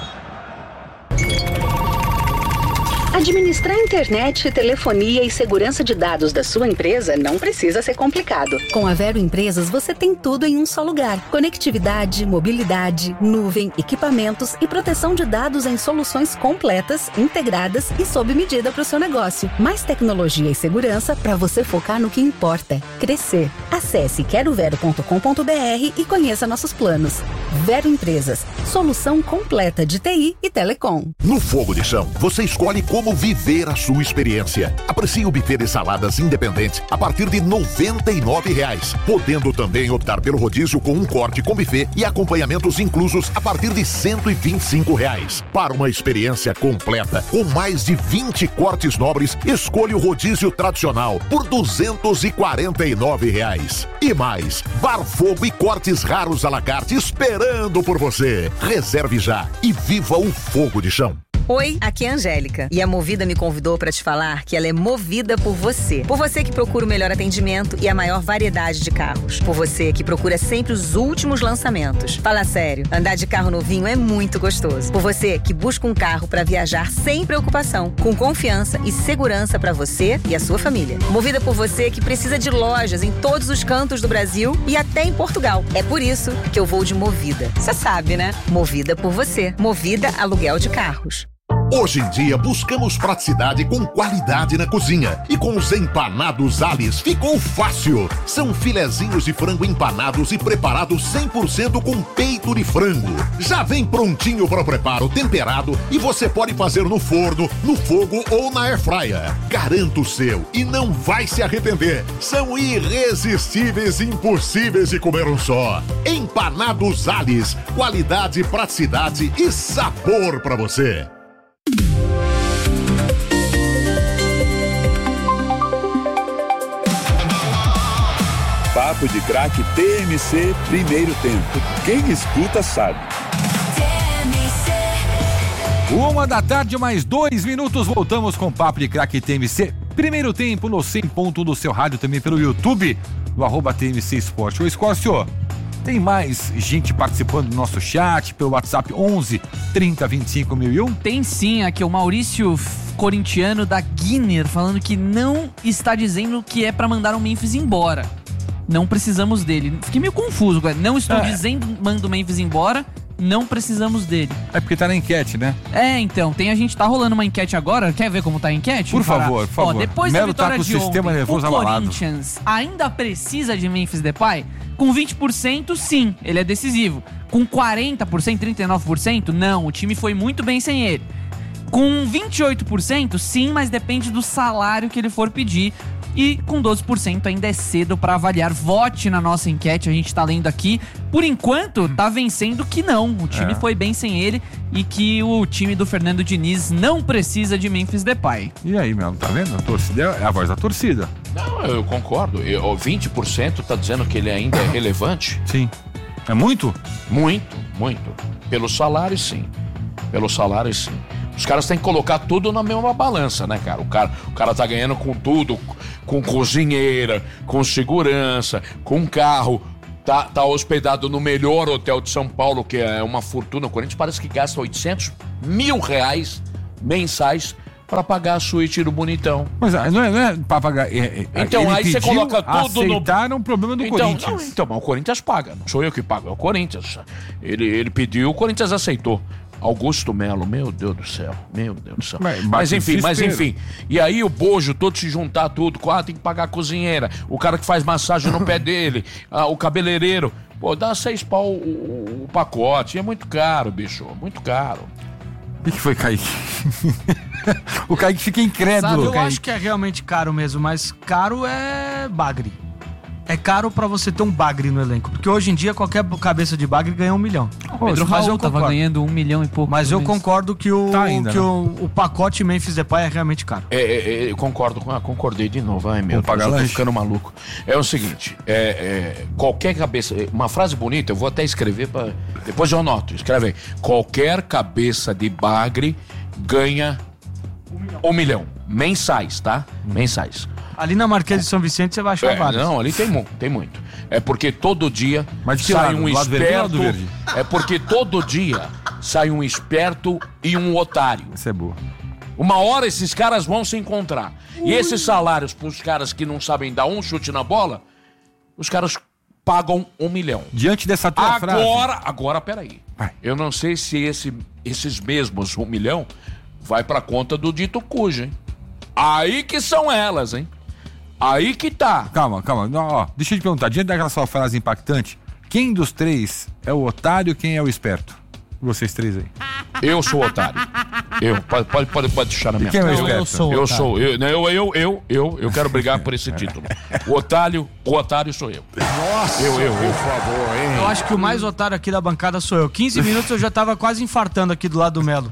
Speaker 14: Administrar internet, telefonia e segurança de dados da sua empresa não precisa ser complicado. Com a Vero Empresas, você tem tudo em um só lugar. Conectividade, mobilidade, nuvem, equipamentos e proteção de dados em soluções completas, integradas e sob medida para o seu negócio. Mais tecnologia e segurança para você focar no que importa: crescer. Acesse quero vero ponto com ponto b r e conheça nossos planos. Vero Empresas, solução completa de T I e telecom.
Speaker 11: No Fogo de Chão, você escolhe como viver a sua experiência. Aprecie o buffet de saladas independente a partir de noventa e nove reais, podendo também optar pelo rodízio com um corte com buffet e acompanhamentos inclusos a partir de cento e vinte e cinco reais. Para uma experiência completa, com mais de vinte cortes nobres, escolha o rodízio tradicional por duzentos e quarenta e nove reais. E mais, bar fogo e cortes raros à la carte esperando por você. Reserve já e viva o Fogo de Chão.
Speaker 15: Oi, aqui é a Angélica e a Movida me convidou para te falar que ela é movida por você. Por você que procura o melhor atendimento e a maior variedade de carros. Por você que procura sempre os últimos lançamentos. Fala sério, andar de carro novinho é muito gostoso. Por você que busca um carro para viajar sem preocupação, com confiança e segurança para você e a sua família. Movida por você que precisa de lojas em todos os cantos do Brasil e até em Portugal. É por isso que eu vou de Movida. Você sabe, né? Movida por você. Movida Aluguel de Carros.
Speaker 11: Hoje em dia buscamos praticidade com qualidade na cozinha. E com os empanados Alice ficou fácil. São filezinhos de frango empanados e preparados cem por cento com peito de frango. Já vem prontinho para o preparo, temperado, e você pode fazer no forno, no fogo ou na airfryer. Garanta o seu e não vai se arrepender. São irresistíveis e impossíveis de comer um só. Empanados Alice, qualidade, praticidade e sabor para você.
Speaker 9: Papo de Craque T M C, primeiro tempo. Quem escuta sabe.
Speaker 2: Uma da tarde, mais dois minutos, voltamos com Papo de Craque T M C. Primeiro tempo no cem ponto um do seu rádio, também pelo YouTube, no arroba T M C Esporte. Ô, Escócio, tem mais gente participando do nosso chat, pelo WhatsApp onze, trinta, vinte e cinco mil e um?
Speaker 5: Tem sim, aqui o Maurício Corintiano da Guinness, falando que não está dizendo que é pra mandar o Memphis embora. Não precisamos dele. Fiquei meio confuso, cara. Não estou é. dizendo manda o Memphis embora, não precisamos dele.
Speaker 2: É porque tá na enquete, né?
Speaker 5: É, então, tem a gente tá rolando uma enquete agora. Quer ver como tá a enquete?
Speaker 2: Por favor, por favor.
Speaker 5: Ó, depois
Speaker 2: Melo
Speaker 5: da vitória
Speaker 2: tá com
Speaker 5: de
Speaker 2: o sistema
Speaker 5: ontem,
Speaker 2: nervoso
Speaker 5: o
Speaker 2: abalado.
Speaker 5: Corinthians ainda precisa de Memphis Depay? Com vinte por cento, sim, ele é decisivo. Com quarenta por cento, trinta e nove por cento, não, o time foi muito bem sem ele. Com vinte e oito por cento, sim, mas depende do salário que ele for pedir. E com doze por cento ainda é cedo para avaliar. Vote na nossa enquete, a gente tá lendo aqui. Por enquanto, tá vencendo que não. O time é. foi bem sem ele e que o time do Fernando Diniz não precisa de Memphis Depay.
Speaker 2: E aí, Melo, tá vendo? A torcida é a voz da torcida.
Speaker 4: Não, eu concordo. Eu, vinte por cento tá dizendo que ele ainda é relevante.
Speaker 2: Sim. É muito?
Speaker 4: Muito, muito. Pelo salário, sim. Pelo salário, sim. Os caras têm que colocar tudo na mesma balança, né, cara? O cara, o cara tá ganhando com tudo, com cozinheira, com segurança, com carro. Tá, tá hospedado no melhor hotel de São Paulo, que é uma fortuna. O Corinthians parece que gasta oitocentos mil reais mensais para pagar a suíte do Bonitão.
Speaker 2: Mas ah, não é, não é pra pagar. É, é,
Speaker 4: então
Speaker 2: ele
Speaker 4: aí você
Speaker 2: pediu,
Speaker 4: coloca tudo no.
Speaker 2: aceitaram o problema do
Speaker 4: então,
Speaker 2: Corinthians.
Speaker 4: Não, então, mas o Corinthians paga. Não sou eu que pago, é o Corinthians. Ele, ele pediu, o Corinthians aceitou. Augusto Melo, meu Deus do céu, meu Deus do céu. Mas, mas enfim, mas enfim. E aí o bojo todo se juntar tudo, ah, tem que pagar a cozinheira, o cara que faz massagem no pé dele, ah, o cabeleireiro. Pô, dá seis pau o, o, o pacote, é muito caro, bicho, muito caro.
Speaker 2: O que, que foi, Kaique? O Kaique fica incrédulo.
Speaker 3: Sabe, eu
Speaker 2: Kaique.
Speaker 3: acho que é realmente caro mesmo, mas caro é bagre. É caro pra você ter um bagre no elenco. Porque hoje em dia qualquer cabeça de bagre ganha um milhão.
Speaker 5: O Pedro
Speaker 3: mas
Speaker 5: Raul
Speaker 3: eu
Speaker 5: tava
Speaker 3: concordo.
Speaker 5: ganhando um milhão e pouco.
Speaker 3: Mas eu
Speaker 5: mês.
Speaker 3: concordo que o,
Speaker 2: Tá ainda,
Speaker 3: que
Speaker 2: né?
Speaker 3: o, o pacote Memphis Depay é realmente caro.
Speaker 4: É, é, é, eu concordo com. Ah, concordei de novo. Ai, meu
Speaker 2: Vamos pagar
Speaker 4: Deus, eu tô
Speaker 2: lanche?
Speaker 4: ficando maluco. É o seguinte: é, é, qualquer cabeça. Uma frase bonita, eu vou até escrever para depois eu anoto. Escreve aí. Qualquer cabeça de bagre ganha um milhão. Mensais, tá? Mensais.
Speaker 3: Ali na Marquês de São Vicente você vai achar
Speaker 4: É,
Speaker 3: vários.
Speaker 4: não, ali tem, mu- tem muito. É porque todo dia
Speaker 2: Mas de que
Speaker 4: sai
Speaker 2: lado?
Speaker 4: um
Speaker 2: Do lado vermelho ou do
Speaker 4: esperto.
Speaker 2: verde?
Speaker 4: É porque todo dia sai um esperto e um otário.
Speaker 2: Isso é boa.
Speaker 4: Uma hora esses caras vão se encontrar. E esses salários pros caras que não sabem dar um chute na bola, os caras pagam um milhão.
Speaker 2: Diante dessa tua frase.
Speaker 4: Agora, agora, peraí. Eu não sei se esse, esses mesmos um milhão vai pra conta do dito cujo, hein? Aí que são elas, hein? Aí que tá.
Speaker 2: Calma, calma. Não, ó, deixa eu te perguntar, diante daquela sua frase impactante, quem dos três é o otário e quem é o esperto? Vocês três aí.
Speaker 4: Eu sou otário. Eu, pode, pode, pode, pode deixar na minha
Speaker 2: quem é o
Speaker 4: cara.
Speaker 2: esperto?
Speaker 6: Eu sou
Speaker 4: Eu
Speaker 6: otário.
Speaker 4: sou, eu, eu, eu, eu, eu, eu quero brigar por esse título. O otário, o otário sou eu.
Speaker 13: Nossa,
Speaker 4: Eu, eu, eu.
Speaker 13: por favor, hein?
Speaker 3: Eu acho que o mais otário aqui da bancada sou eu. quinze minutos eu já tava quase infartando aqui do lado do Melo.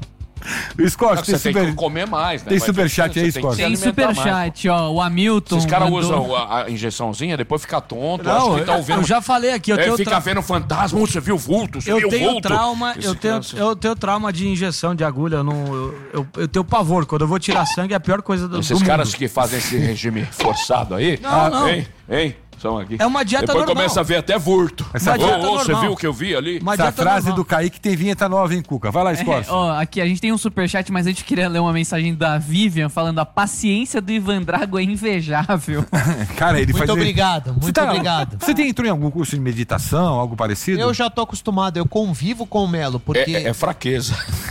Speaker 2: O Scott, tem
Speaker 4: Você tem que
Speaker 2: super...
Speaker 4: comer mais, né?
Speaker 2: tem
Speaker 4: Vai-
Speaker 2: superchat aí,
Speaker 4: você
Speaker 2: Scott?
Speaker 4: que se
Speaker 5: Tem
Speaker 4: alimentar mais,
Speaker 5: superchat, ó. O Hamilton.
Speaker 4: Esses caras
Speaker 5: mandou-
Speaker 4: usam a, a injeçãozinha, depois fica tonto.
Speaker 3: Não,
Speaker 4: acho que tá
Speaker 3: eu,
Speaker 4: ouvindo.
Speaker 3: eu já falei aqui, eu
Speaker 4: É,
Speaker 3: tenho
Speaker 4: fica
Speaker 3: tra-
Speaker 4: vendo fantasma, você viu vulto, você
Speaker 3: Eu
Speaker 4: viu
Speaker 3: tenho
Speaker 4: vulto.
Speaker 3: trauma,
Speaker 4: Esse
Speaker 3: eu tenho,
Speaker 4: cara-
Speaker 3: eu tenho trauma de injeção de agulha, eu, não, eu, eu, eu tenho pavor. Quando eu vou tirar sangue é a pior coisa do,
Speaker 4: Esses
Speaker 3: do
Speaker 4: caras
Speaker 3: mundo.
Speaker 4: que fazem esse regime forçado aí.
Speaker 3: Não,
Speaker 4: ah,
Speaker 3: não.
Speaker 4: Hein, hein, são aqui.
Speaker 3: É uma dieta
Speaker 4: Depois
Speaker 3: normal.
Speaker 4: começa a ver até vurto.
Speaker 2: Essa
Speaker 3: Uma dieta
Speaker 4: Ô, ô, você
Speaker 3: normal.
Speaker 4: viu o que eu vi ali?
Speaker 3: Uma
Speaker 2: Essa
Speaker 3: dieta
Speaker 2: frase
Speaker 3: normal.
Speaker 2: do Kaique tem vinheta nova, hein, Cuca? Vai lá, Scott.
Speaker 5: É, ó, aqui a gente tem um superchat, mas a gente queria ler uma mensagem da Vivian falando: a paciência do Ivan Drago é invejável.
Speaker 2: Cara, ele
Speaker 6: Muito
Speaker 2: faz...
Speaker 6: obrigado, muito
Speaker 2: Você tá-
Speaker 6: obrigado.
Speaker 2: Você tem, entrou em algum curso de meditação, algo parecido?
Speaker 6: Eu já tô acostumado, eu convivo com o Melo, porque
Speaker 4: É, é- é fraqueza.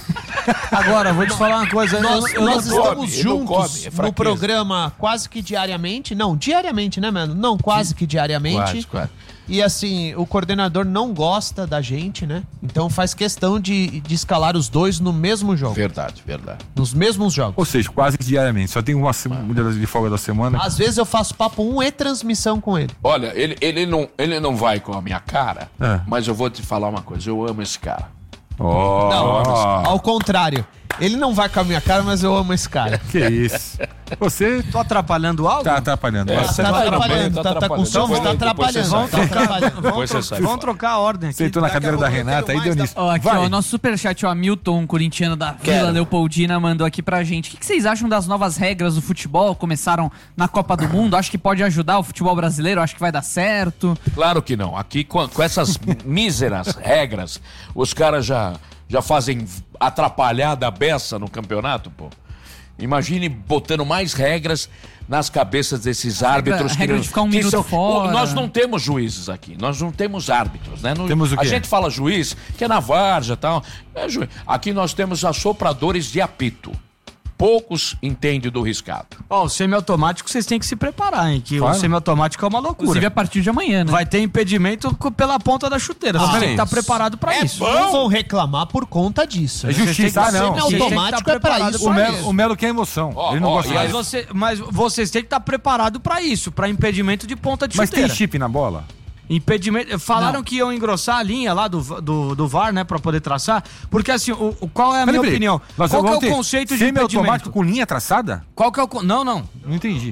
Speaker 3: Agora, vou te falar uma coisa.
Speaker 6: nós,
Speaker 3: eu, eu
Speaker 6: nós
Speaker 3: não-
Speaker 6: estamos
Speaker 4: ele não
Speaker 6: juntos
Speaker 4: come, é fraqueza.
Speaker 6: no programa quase que diariamente. Não, diariamente, né, Melo? Não, quase que diariamente.
Speaker 4: Quase, quase.
Speaker 6: E assim, o coordenador não gosta da gente, né? Então faz questão de, de escalar os dois no mesmo jogo.
Speaker 4: Verdade, verdade.
Speaker 6: Nos mesmos jogos.
Speaker 2: Ou seja, quase que diariamente. Só tem uma semana de folga da semana.
Speaker 6: Às vezes eu faço papo um e transmissão com ele.
Speaker 4: Olha, ele, ele, não, ele não vai com a minha cara,
Speaker 2: É.
Speaker 4: mas eu vou te falar uma coisa, eu amo esse cara.
Speaker 2: Ó,
Speaker 6: Não,
Speaker 2: ó,
Speaker 6: ao contrário. Ele não vai com a minha cara, mas eu amo esse cara.
Speaker 2: que isso. Você
Speaker 3: Tô atrapalhando algo?
Speaker 2: tá atrapalhando.
Speaker 4: É,
Speaker 2: Você
Speaker 4: você
Speaker 6: Tá
Speaker 4: tá
Speaker 6: atrapalhando,
Speaker 4: tá
Speaker 6: tá, tá com
Speaker 4: atrapalhando.
Speaker 6: sono,
Speaker 4: Depois-
Speaker 6: tá
Speaker 4: depois você
Speaker 6: atrapalhando.
Speaker 4: sai.
Speaker 6: Tá atrapalhando.
Speaker 4: Depois
Speaker 3: Vamos,
Speaker 4: você
Speaker 3: tro-
Speaker 4: sai
Speaker 3: vamos
Speaker 4: fora.
Speaker 3: trocar a ordem aqui.
Speaker 2: sentou na
Speaker 6: Daqui a
Speaker 2: cadeira da
Speaker 6: pouco eu
Speaker 2: Renata,
Speaker 6: quero
Speaker 2: aí deu
Speaker 6: mais
Speaker 2: nisso.
Speaker 5: Ó, aqui,
Speaker 2: Vai.
Speaker 5: ó, nosso superchat, o Hamilton, um corintiano da Vila
Speaker 6: Quero.
Speaker 5: Leopoldina, mandou aqui pra gente. O que, que vocês acham das novas regras do futebol? Começaram na Copa do Mundo. Acho que pode ajudar o futebol brasileiro? Acho que vai dar certo.
Speaker 4: Claro que não. Aqui, com, com essas míseras regras, os caras já, já fazem atrapalhada a beça no campeonato, pô. Imagine botando mais regras nas cabeças desses árbitros. que
Speaker 5: regra
Speaker 4: não-
Speaker 5: de ficar um
Speaker 4: que
Speaker 5: minuto fora.
Speaker 4: Nós não temos juízes aqui, nós não temos árbitros, né? Não-
Speaker 2: Temos o
Speaker 4: a
Speaker 2: quê?
Speaker 4: gente fala juiz, que é na várzea e tal. É juiz. Aqui nós temos assopradores de apito. Poucos entendem do riscado.
Speaker 3: Ó, o semiautomático vocês têm que se preparar, hein? Que
Speaker 2: Claro.
Speaker 3: o semiautomático é uma loucura.
Speaker 5: Inclusive a partir de amanhã, né?
Speaker 3: Vai ter impedimento co- pela ponta da chuteira. Você tem que estar preparado pra isso.
Speaker 6: Não vão reclamar por conta disso.
Speaker 2: É
Speaker 6: né?
Speaker 2: justiça, ah, não.
Speaker 3: Vocês têm que
Speaker 6: Automático
Speaker 3: estar
Speaker 6: é pra
Speaker 3: preparado
Speaker 6: isso
Speaker 2: O
Speaker 3: pra
Speaker 2: Melo,
Speaker 6: mesmo.
Speaker 2: o Melo quer emoção.
Speaker 4: Ó,
Speaker 2: Ele não
Speaker 4: ó,
Speaker 2: gosta
Speaker 4: e
Speaker 2: de
Speaker 3: Mas, você, mas vocês têm que estar preparados pra isso, pra impedimento de ponta de
Speaker 2: Mas tem
Speaker 3: chuteira.
Speaker 2: chip na bola?
Speaker 3: Impedimento. Falaram
Speaker 5: Não.
Speaker 3: que iam engrossar a linha lá do, do, do V A R, né, pra poder traçar. Porque assim, o, o- qual é a
Speaker 2: Peraí,
Speaker 3: minha
Speaker 2: peraí.
Speaker 3: opinião?
Speaker 2: Nós
Speaker 3: Qual que é
Speaker 2: vamos
Speaker 3: o
Speaker 2: ter
Speaker 3: conceito de
Speaker 2: semi-automático
Speaker 3: impedimento?
Speaker 2: com linha traçada?
Speaker 3: Qual que é o. con- Não, não.
Speaker 2: Não entendi.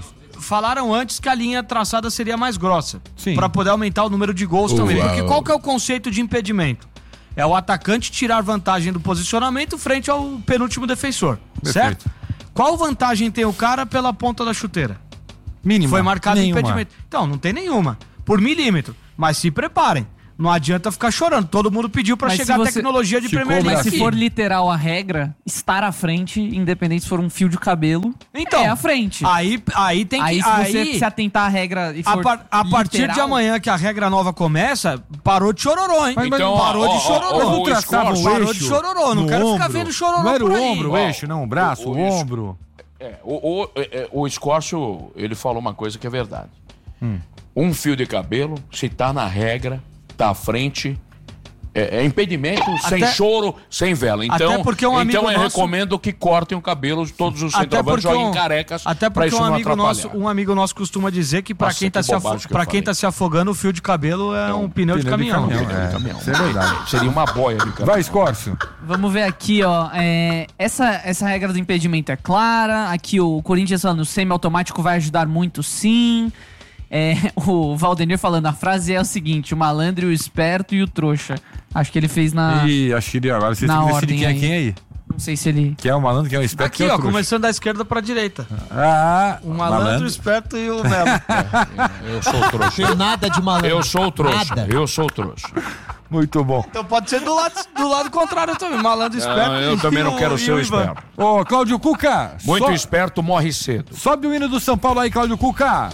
Speaker 3: falaram antes que a linha traçada seria mais grossa.
Speaker 2: Sim.
Speaker 3: Pra poder aumentar o número de gols
Speaker 2: Uau.
Speaker 3: também. Porque qual que é o conceito de impedimento? É o atacante tirar vantagem do posicionamento frente ao penúltimo defensor.
Speaker 2: Perfeito.
Speaker 3: Certo? Qual vantagem tem o cara pela ponta da chuteira?
Speaker 2: Mínima.
Speaker 3: Foi marcado
Speaker 2: Nenhuma.
Speaker 3: impedimento. Então, não tem nenhuma. Por milímetro. Mas se preparem. Não adianta ficar chorando. Todo mundo pediu pra
Speaker 5: Mas
Speaker 3: chegar
Speaker 5: se
Speaker 3: a
Speaker 5: você-
Speaker 3: tecnologia de Premier League.
Speaker 5: Mas se
Speaker 3: aqui.
Speaker 5: for literal a regra, estar à frente, independente se for um fio de cabelo,
Speaker 3: Então,
Speaker 5: é à frente.
Speaker 3: Aí, aí tem que...
Speaker 5: Aí se
Speaker 3: aí,
Speaker 5: você se atentar à regra e
Speaker 3: a,
Speaker 5: for
Speaker 3: par- a partir
Speaker 5: literal,
Speaker 3: de amanhã que a regra nova começa, parou de chororô, hein?
Speaker 2: Então,
Speaker 3: parou
Speaker 2: ó,
Speaker 3: de
Speaker 2: ó,
Speaker 3: chororô.
Speaker 2: ó, o escorço-
Speaker 3: parou de chororô. Não
Speaker 2: no
Speaker 3: quero ficar
Speaker 2: ombro.
Speaker 3: vendo chororô
Speaker 2: Não era
Speaker 3: por
Speaker 2: o
Speaker 3: aí.
Speaker 2: ombro, o eixo, não, o braço, o,
Speaker 4: O- o eixo.
Speaker 2: ombro.
Speaker 4: É, o, o, é, o Escórcio, ele falou uma coisa que é verdade.
Speaker 2: Hum.
Speaker 4: Um fio de cabelo, se tá na regra, tá à frente, é, é impedimento, sem
Speaker 3: Até-
Speaker 4: choro, sem vela. Então,
Speaker 3: Até porque um amigo
Speaker 4: então eu
Speaker 3: nosso-
Speaker 4: recomendo que cortem o cabelo de todos os
Speaker 3: Até
Speaker 4: centroavantes,
Speaker 3: porque,
Speaker 4: joguem
Speaker 3: um,
Speaker 4: carecas,
Speaker 3: até
Speaker 4: pra
Speaker 3: porque
Speaker 4: isso
Speaker 3: um
Speaker 4: não
Speaker 3: amigo,
Speaker 4: atrapalhar.
Speaker 3: nosso, um amigo nosso costuma dizer que pra
Speaker 4: Nossa,
Speaker 3: quem, tá
Speaker 4: que
Speaker 3: se, afo-
Speaker 4: bobagem que eu
Speaker 3: pra quem
Speaker 4: falei.
Speaker 3: tá se afogando, o fio de cabelo é um pneu, de caminhão.
Speaker 2: é. Isso é verdade.
Speaker 4: Seria uma boia de cabelo.
Speaker 2: Vai, Escórcio.
Speaker 5: Vamos ver aqui, ó. é, essa, essa regra do impedimento é clara. Aqui o Corinthians falando, o semiautomático vai ajudar muito, sim. É, o Valdenir falando, a frase é o seguinte: o malandro, o esperto e o trouxa. Acho que ele fez na.
Speaker 2: Ih, acho que agora vocês
Speaker 5: na
Speaker 2: têm que decidir
Speaker 5: ordem
Speaker 2: quem é
Speaker 5: aí.
Speaker 2: quem aí.
Speaker 5: Não sei se ele.
Speaker 2: Quem é o malandro, quem é o esperto,
Speaker 3: Aqui,
Speaker 2: quem é o
Speaker 3: ó,
Speaker 2: trouxa.
Speaker 3: começando da esquerda pra direita.
Speaker 2: Ah,
Speaker 3: O malandro, o esperto e o Melo.
Speaker 4: Eu sou o trouxa.
Speaker 6: Tem nada de malandro.
Speaker 4: Eu sou o trouxa.
Speaker 6: Nada.
Speaker 4: Eu sou o trouxa.
Speaker 2: Muito bom.
Speaker 3: Então pode ser do lado, do lado contrário também. Malandro, esperto.
Speaker 4: Não, eu
Speaker 3: e
Speaker 4: também não
Speaker 3: o-
Speaker 4: quero
Speaker 3: e
Speaker 4: ser o
Speaker 3: Ivan.
Speaker 4: esperto.
Speaker 2: Ô, Cláudio Cuca.
Speaker 4: Muito
Speaker 2: so-
Speaker 4: esperto morre cedo.
Speaker 2: Sobe o hino do São Paulo aí, Cláudio Cuca.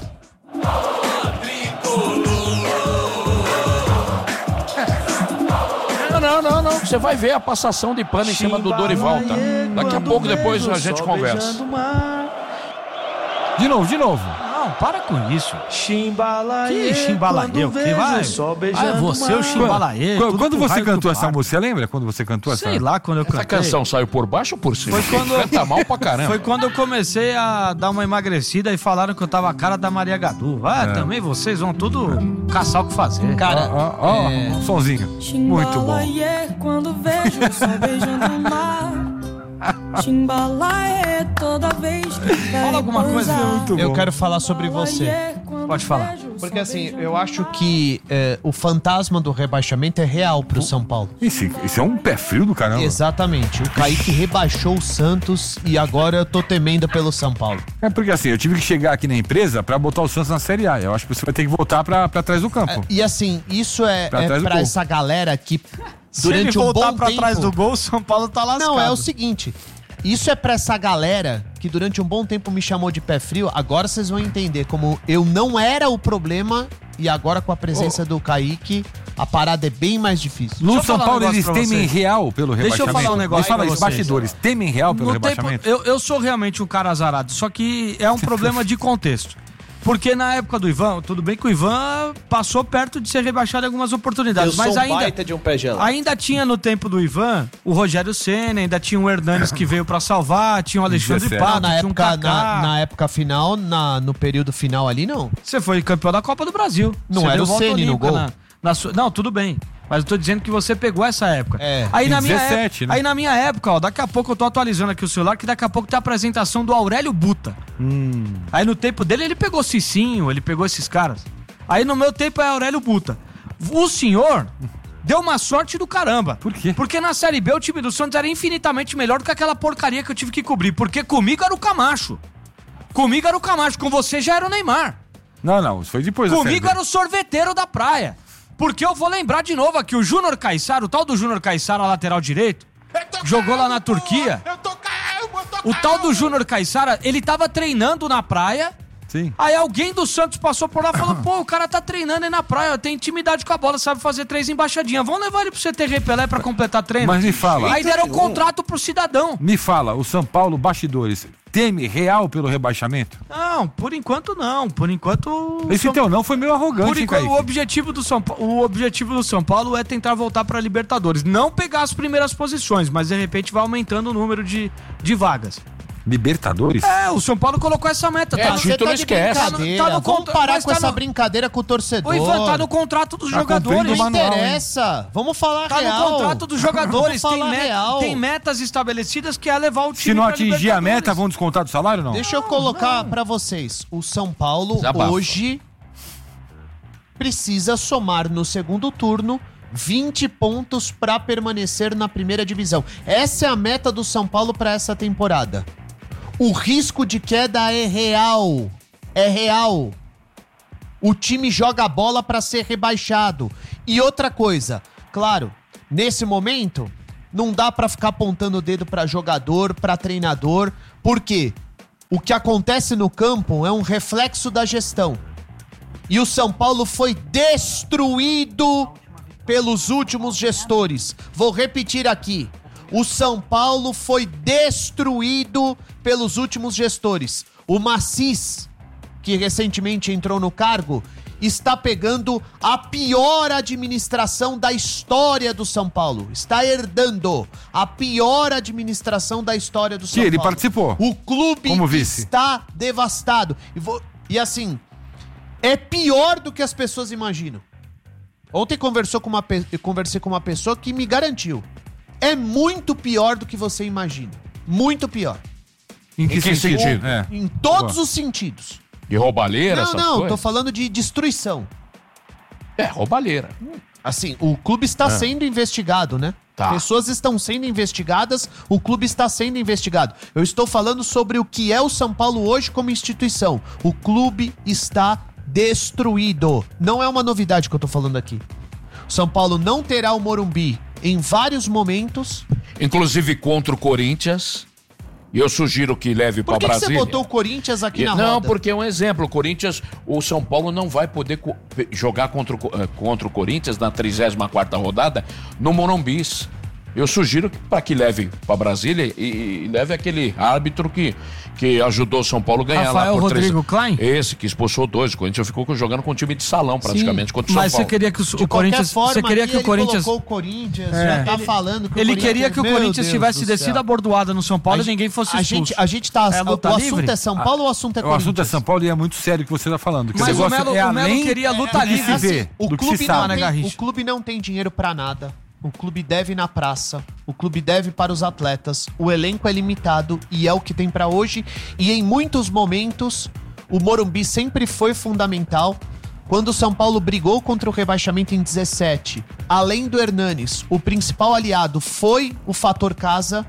Speaker 4: Não, não, não, não. Você vai ver a passação de pano em cima do Dorival, tá? Daqui a pouco depois a gente conversa.
Speaker 2: De novo, de novo.
Speaker 3: Não, para com isso.
Speaker 1: Chimbalaê.
Speaker 3: Que chimbalaê, o que vai? Ah, você, o chimbalaê.
Speaker 2: Quando,
Speaker 3: tudo
Speaker 2: quando
Speaker 3: pro
Speaker 2: você
Speaker 3: raio do
Speaker 2: cantou essa
Speaker 3: parque.
Speaker 2: música, você lembra quando você cantou essa?
Speaker 3: Sei lá, quando eu
Speaker 4: Essa
Speaker 3: cantei.
Speaker 4: canção saiu por baixo ou por cima?
Speaker 3: Foi quando eu-
Speaker 4: Canta mal pra caramba.
Speaker 3: Foi quando eu comecei a dar uma emagrecida e falaram que eu tava a cara da Maria Gadu. Ah,
Speaker 2: É.
Speaker 3: também vocês vão tudo caçar o que fazer.
Speaker 6: Cara,
Speaker 2: Ó, ó,
Speaker 6: é,
Speaker 2: ó, somzinho. Muito bom.
Speaker 16: Quando vejo o sol beijando o mar. Chimbalaê toda vez que
Speaker 3: Fala alguma coisa. Muito
Speaker 6: eu
Speaker 3: bom.
Speaker 6: quero falar sobre você.
Speaker 3: Pode falar.
Speaker 6: Porque assim, eu acho que é, o fantasma do rebaixamento é real pro São Paulo.
Speaker 2: Isso, isso é um pé frio do caramba.
Speaker 6: Exatamente. O Kaique rebaixou o Santos e agora eu tô temendo pelo São Paulo.
Speaker 2: É porque assim, eu tive que chegar aqui na empresa pra botar o Santos na Série A. Eu acho que você vai ter que voltar pra, pra trás do campo.
Speaker 6: E assim, isso é
Speaker 2: Pra
Speaker 6: é
Speaker 2: trás do
Speaker 6: pra
Speaker 2: gol.
Speaker 6: essa galera que
Speaker 3: Se ele
Speaker 6: durante um
Speaker 3: voltar
Speaker 6: bom
Speaker 3: pra
Speaker 6: tempo...
Speaker 3: trás do gol, o São Paulo tá lascado.
Speaker 6: Não, é o seguinte. Isso é pra essa galera que durante um bom tempo me chamou de pé frio. Agora vocês vão entender como eu não era o problema e agora com a presença do Kaique, a parada é bem mais difícil.
Speaker 2: No
Speaker 3: Deixa eu
Speaker 2: São
Speaker 3: falar um
Speaker 2: Paulo,
Speaker 3: negócio
Speaker 2: eles
Speaker 3: pra
Speaker 2: temem
Speaker 3: vocês.
Speaker 2: real pelo
Speaker 3: Deixa eu
Speaker 2: rebaixamento.
Speaker 3: falar um negócio
Speaker 2: Me fala
Speaker 3: pra
Speaker 2: isso,
Speaker 3: vocês.
Speaker 2: bastidores, temem real pelo
Speaker 3: No tempo-
Speaker 2: rebaixamento?
Speaker 3: eu, eu sou realmente um cara azarado, só que é um problema de contexto. Porque na época do Ivan, tudo bem que o Ivan passou perto de ser rebaixado em algumas oportunidades,
Speaker 1: Eu
Speaker 3: mas
Speaker 1: sou um
Speaker 3: ainda,
Speaker 1: baita de um pé gelado.
Speaker 3: ainda tinha no tempo do Ivan o Rogério Ceni, ainda tinha o Hernanes que veio pra salvar, tinha o Alexandre
Speaker 2: dezessete.
Speaker 3: Pato,
Speaker 6: Não, na
Speaker 3: tinha um
Speaker 6: época,
Speaker 3: Kaká.
Speaker 6: na, na época final, na, no período final ali, não.
Speaker 3: Você foi campeão da Copa do Brasil.
Speaker 6: Não
Speaker 3: Você
Speaker 6: era
Speaker 3: deu
Speaker 6: o
Speaker 3: volta
Speaker 6: Ceni no
Speaker 3: olímpica
Speaker 6: gol?
Speaker 3: na- na sua- Não, tudo bem. Mas eu tô dizendo que você pegou essa época.
Speaker 6: É,
Speaker 3: aí,
Speaker 2: em
Speaker 3: na minha
Speaker 2: dezessete,
Speaker 3: época,
Speaker 2: né?
Speaker 3: aí na minha época, ó, daqui a pouco eu tô atualizando aqui o celular, que daqui a pouco tem a apresentação do Aurélio Buta.
Speaker 2: Hum.
Speaker 3: Aí no tempo dele ele pegou Cicinho, ele pegou esses caras. Aí no meu tempo é Aurélio Buta. O senhor deu uma sorte do caramba.
Speaker 2: Por quê?
Speaker 3: Porque na Série B o time do Santos era infinitamente melhor do que aquela porcaria que eu tive que cobrir. Porque comigo era o Camacho. Comigo era o Camacho, com você já era o Neymar.
Speaker 2: Não, não, isso foi depois da
Speaker 3: Comigo
Speaker 2: Série B.
Speaker 3: era o sorveteiro da praia. Porque eu vou lembrar de novo aqui, o Júnior Caissara, o tal do Júnior Caissara, lateral direito, jogou lá na Turquia. O tal do Júnior Caissara, ele tava treinando na praia.
Speaker 2: Sim.
Speaker 3: Aí alguém do Santos passou por lá e falou: pô, o cara tá treinando aí na praia, tem intimidade com a bola, sabe fazer três embaixadinhas. Vamos levar ele pro C T R Pelé pra completar treino.
Speaker 2: Mas me fala.
Speaker 3: Aí deram o contrato pro cidadão.
Speaker 2: Me fala, o São Paulo, bastidores, teme real pelo rebaixamento?
Speaker 3: Não, por enquanto não. Por enquanto.
Speaker 2: Esse
Speaker 3: São-
Speaker 2: teu não foi meio arrogante,
Speaker 3: Por
Speaker 2: hein,
Speaker 3: enquanto,
Speaker 2: Kaique?
Speaker 3: o objetivo, do São Pa- o objetivo do São Paulo é tentar voltar pra Libertadores. Não pegar as primeiras posições, mas de repente vai aumentando o número de, de vagas.
Speaker 2: Libertadores?
Speaker 3: É, o São Paulo colocou essa meta.
Speaker 4: É,
Speaker 3: tá,
Speaker 4: título
Speaker 3: tá de
Speaker 4: esquece.
Speaker 3: brincadeira. Tá no, tá no
Speaker 6: Vamos
Speaker 3: contra-
Speaker 6: parar
Speaker 3: mas
Speaker 6: com
Speaker 3: tá
Speaker 6: essa
Speaker 3: no-
Speaker 6: brincadeira com o torcedor.
Speaker 3: Ô, Ivan, tá no contrato dos
Speaker 2: Tá
Speaker 3: jogadores.
Speaker 2: cumprindo o
Speaker 6: Não
Speaker 2: manual, hein?
Speaker 6: interessa. Vamos falar
Speaker 3: Tá
Speaker 6: real.
Speaker 3: no contrato dos jogadores.
Speaker 6: Vamos
Speaker 3: Tem,
Speaker 6: falar
Speaker 3: met-
Speaker 6: real.
Speaker 3: tem metas estabelecidas que é levar o time
Speaker 2: Se não
Speaker 3: pra
Speaker 2: atingir a
Speaker 3: Libertadores.
Speaker 2: meta, vão descontar do salário ou não?
Speaker 6: Deixa eu colocar pra vocês. O São Paulo
Speaker 4: Desabafa.
Speaker 6: hoje precisa somar no segundo turno vinte pontos pra permanecer na primeira divisão. Essa é a meta do São Paulo pra essa temporada. O risco de queda é real. É real. O time joga a bola pra ser rebaixado. E outra coisa, claro, nesse momento não dá pra ficar apontando o dedo pra jogador, pra treinador, porque o que acontece no campo é um reflexo da gestão. E o São Paulo foi destruído pelos últimos gestores. Vou repetir aqui. O São Paulo foi destruído pelos últimos gestores. O Macis, que recentemente entrou no cargo, está pegando a pior administração da história do São Paulo. Está herdando a pior administração da história do São
Speaker 2: Que ele
Speaker 6: Paulo.
Speaker 2: participou.
Speaker 6: O clube
Speaker 2: Como vice.
Speaker 6: está devastado. E, vou- e assim, é pior do que as pessoas imaginam. Ontem conversou com uma pe- eu conversei com uma pessoa que me garantiu. É muito pior do que você imagina. Muito pior.
Speaker 2: Em que
Speaker 4: Em que
Speaker 2: sentido?
Speaker 4: sentido?
Speaker 2: É.
Speaker 6: Em todos os sentidos.
Speaker 4: De roubalheira,
Speaker 6: Não,
Speaker 4: essas
Speaker 6: não,
Speaker 4: coisas?
Speaker 6: tô falando de destruição.
Speaker 4: É, roubalheira.
Speaker 6: Assim, o clube está
Speaker 4: É.
Speaker 6: sendo investigado, né?
Speaker 4: Tá.
Speaker 6: Pessoas estão sendo investigadas, o clube está sendo investigado. Eu estou falando sobre o que é o São Paulo hoje como instituição. O clube está destruído. Não é uma novidade que eu tô falando aqui. O São Paulo não terá o Morumbi em vários momentos.
Speaker 4: Inclusive contra o Corinthians. E eu sugiro que leve
Speaker 6: Por
Speaker 4: para
Speaker 6: que, que você
Speaker 4: Brasília.
Speaker 6: botou o Corinthians aqui
Speaker 4: E-
Speaker 6: na
Speaker 4: não,
Speaker 6: roda?
Speaker 4: porque é um exemplo. O Corinthians, o São Paulo não vai poder co- jogar contra o, Co- eh, contra o Corinthians na trigésima quarta rodada no Morumbi. Eu sugiro para que leve para Brasília e, e leve aquele árbitro que, que ajudou o São Paulo a ganhar
Speaker 3: Rafael
Speaker 4: lá por
Speaker 3: Rodrigo Klein?
Speaker 4: Esse que expulsou dois. O Corinthians ficou jogando com um time de salão praticamente contra o São
Speaker 3: Mas
Speaker 4: Paulo.
Speaker 3: você queria que o,
Speaker 6: De
Speaker 3: o
Speaker 6: qualquer
Speaker 3: Corinthians.
Speaker 6: forma,
Speaker 3: Você queria
Speaker 6: aqui
Speaker 3: que o
Speaker 6: ele
Speaker 3: Corinthians.
Speaker 6: colocou o Corinthians,
Speaker 3: É.
Speaker 6: já tá
Speaker 3: Ele-
Speaker 6: falando que o
Speaker 3: Ele
Speaker 6: Corinthians-
Speaker 3: queria que o
Speaker 6: Meu
Speaker 3: Corinthians
Speaker 6: Deus
Speaker 3: tivesse
Speaker 6: do
Speaker 3: descido
Speaker 6: céu.
Speaker 3: a bordoada no São Paulo
Speaker 6: A
Speaker 3: e ninguém fosse
Speaker 6: a
Speaker 3: expulso.
Speaker 6: gente, a gente tá.
Speaker 3: É a luta
Speaker 6: o
Speaker 3: livre?
Speaker 6: assunto é São Paulo ou o assunto é
Speaker 2: O assunto é
Speaker 6: Corinthians?
Speaker 2: São Paulo e é muito sério o que você tá falando. Que
Speaker 3: Mas
Speaker 2: o
Speaker 3: o
Speaker 2: negócio
Speaker 3: Melo-
Speaker 2: é
Speaker 3: o Melo
Speaker 2: além
Speaker 3: queria luta
Speaker 2: do que
Speaker 3: livre.
Speaker 2: se vê,
Speaker 6: Assim, o
Speaker 2: do que
Speaker 6: clube
Speaker 2: se
Speaker 6: não
Speaker 2: sabe.
Speaker 3: né,
Speaker 6: tem,
Speaker 3: Garrincha?
Speaker 6: o clube não tem dinheiro pra nada. O clube deve ir na praça. O clube deve para os atletas. O elenco é limitado e é o que tem pra hoje. E em muitos momentos, o Morumbi sempre foi fundamental. Quando o São Paulo brigou contra o rebaixamento em dezessete, além do Hernanes, o principal aliado foi o fator casa.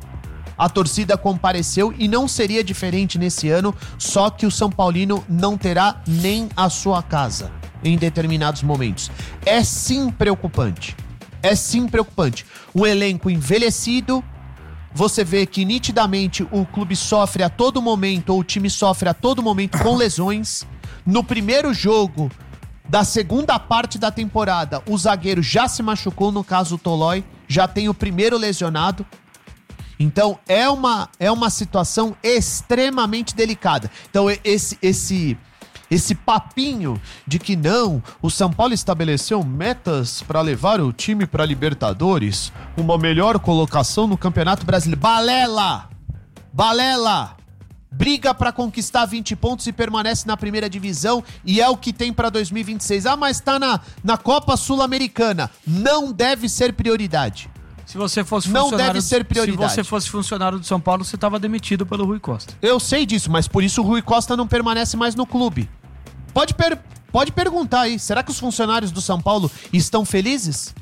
Speaker 6: A torcida compareceu e não seria diferente nesse ano, só que o São Paulino não terá nem a sua casa em determinados momentos. É sim preocupante. É sim preocupante. Um elenco envelhecido, você vê que nitidamente o clube sofre a todo momento, ou o time sofre a todo momento com lesões. No primeiro jogo da segunda parte da temporada, o zagueiro já se machucou, no caso o Tolói, já tem o primeiro lesionado. Então é uma, é uma situação extremamente delicada. Então e- esse, esse, esse papinho de que não, o São Paulo estabeleceu metas para levar o time para Libertadores, uma melhor colocação no Campeonato Brasileiro. Balela! Balela! Briga para conquistar vinte pontos e permanece na primeira divisão e é o que tem para dois mil e vinte e seis. Ah, mas tá na, na Copa Sul-Americana. Não deve ser prioridade.
Speaker 3: Se você fosse
Speaker 6: Não
Speaker 3: funcionário,
Speaker 6: deve ser prioridade.
Speaker 3: Se você fosse funcionário do São Paulo, você estava demitido pelo Rui Costa.
Speaker 6: Eu sei disso, mas por isso o Rui Costa não permanece mais no clube. Pode, per- pode perguntar aí, será que os funcionários do São Paulo estão felizes?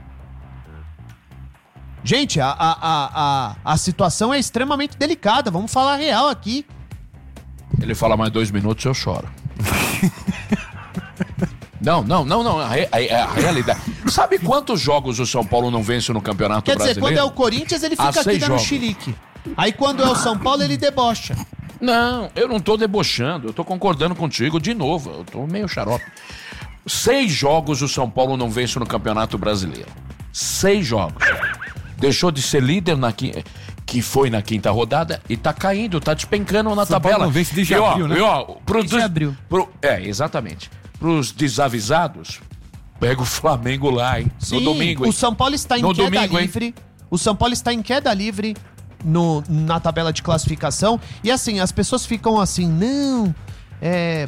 Speaker 6: Gente, a, a, a, a, a situação é extremamente delicada, vamos falar real aqui.
Speaker 4: Ele fala mais dois minutos, eu choro. Não, não, não, não. A, re- a- a realidade. Sabe quantos jogos o São Paulo não vence no Campeonato
Speaker 6: Quer dizer,
Speaker 4: Brasileiro?
Speaker 6: quando é o Corinthians, ele
Speaker 4: Há
Speaker 6: fica aqui
Speaker 4: seis
Speaker 6: dando
Speaker 4: jogos.
Speaker 6: chilique. Aí quando é o São Paulo, ele debocha.
Speaker 4: Não, eu não tô debochando, eu tô concordando contigo de novo. Eu tô meio xarope. Seis jogos o São Paulo não vence no Campeonato Brasileiro. Seis jogos. Deixou de ser líder na quinta, que foi na quinta rodada e tá caindo, tá despencando na
Speaker 2: São Paulo
Speaker 4: tabela.
Speaker 2: não vence desde
Speaker 4: e, ó,
Speaker 2: abril, né?
Speaker 4: e, ó, pro
Speaker 5: Desde
Speaker 4: des-
Speaker 5: abril.
Speaker 4: pro- é, exatamente. Pros desavisados, pega o Flamengo lá, hein?
Speaker 6: Sim,
Speaker 4: no domingo, hein?
Speaker 6: o São Paulo está em
Speaker 4: No
Speaker 6: queda
Speaker 4: domingo, hein?
Speaker 6: livre. O São Paulo está em queda livre. no, na tabela de classificação. E assim, as pessoas ficam assim, não, é...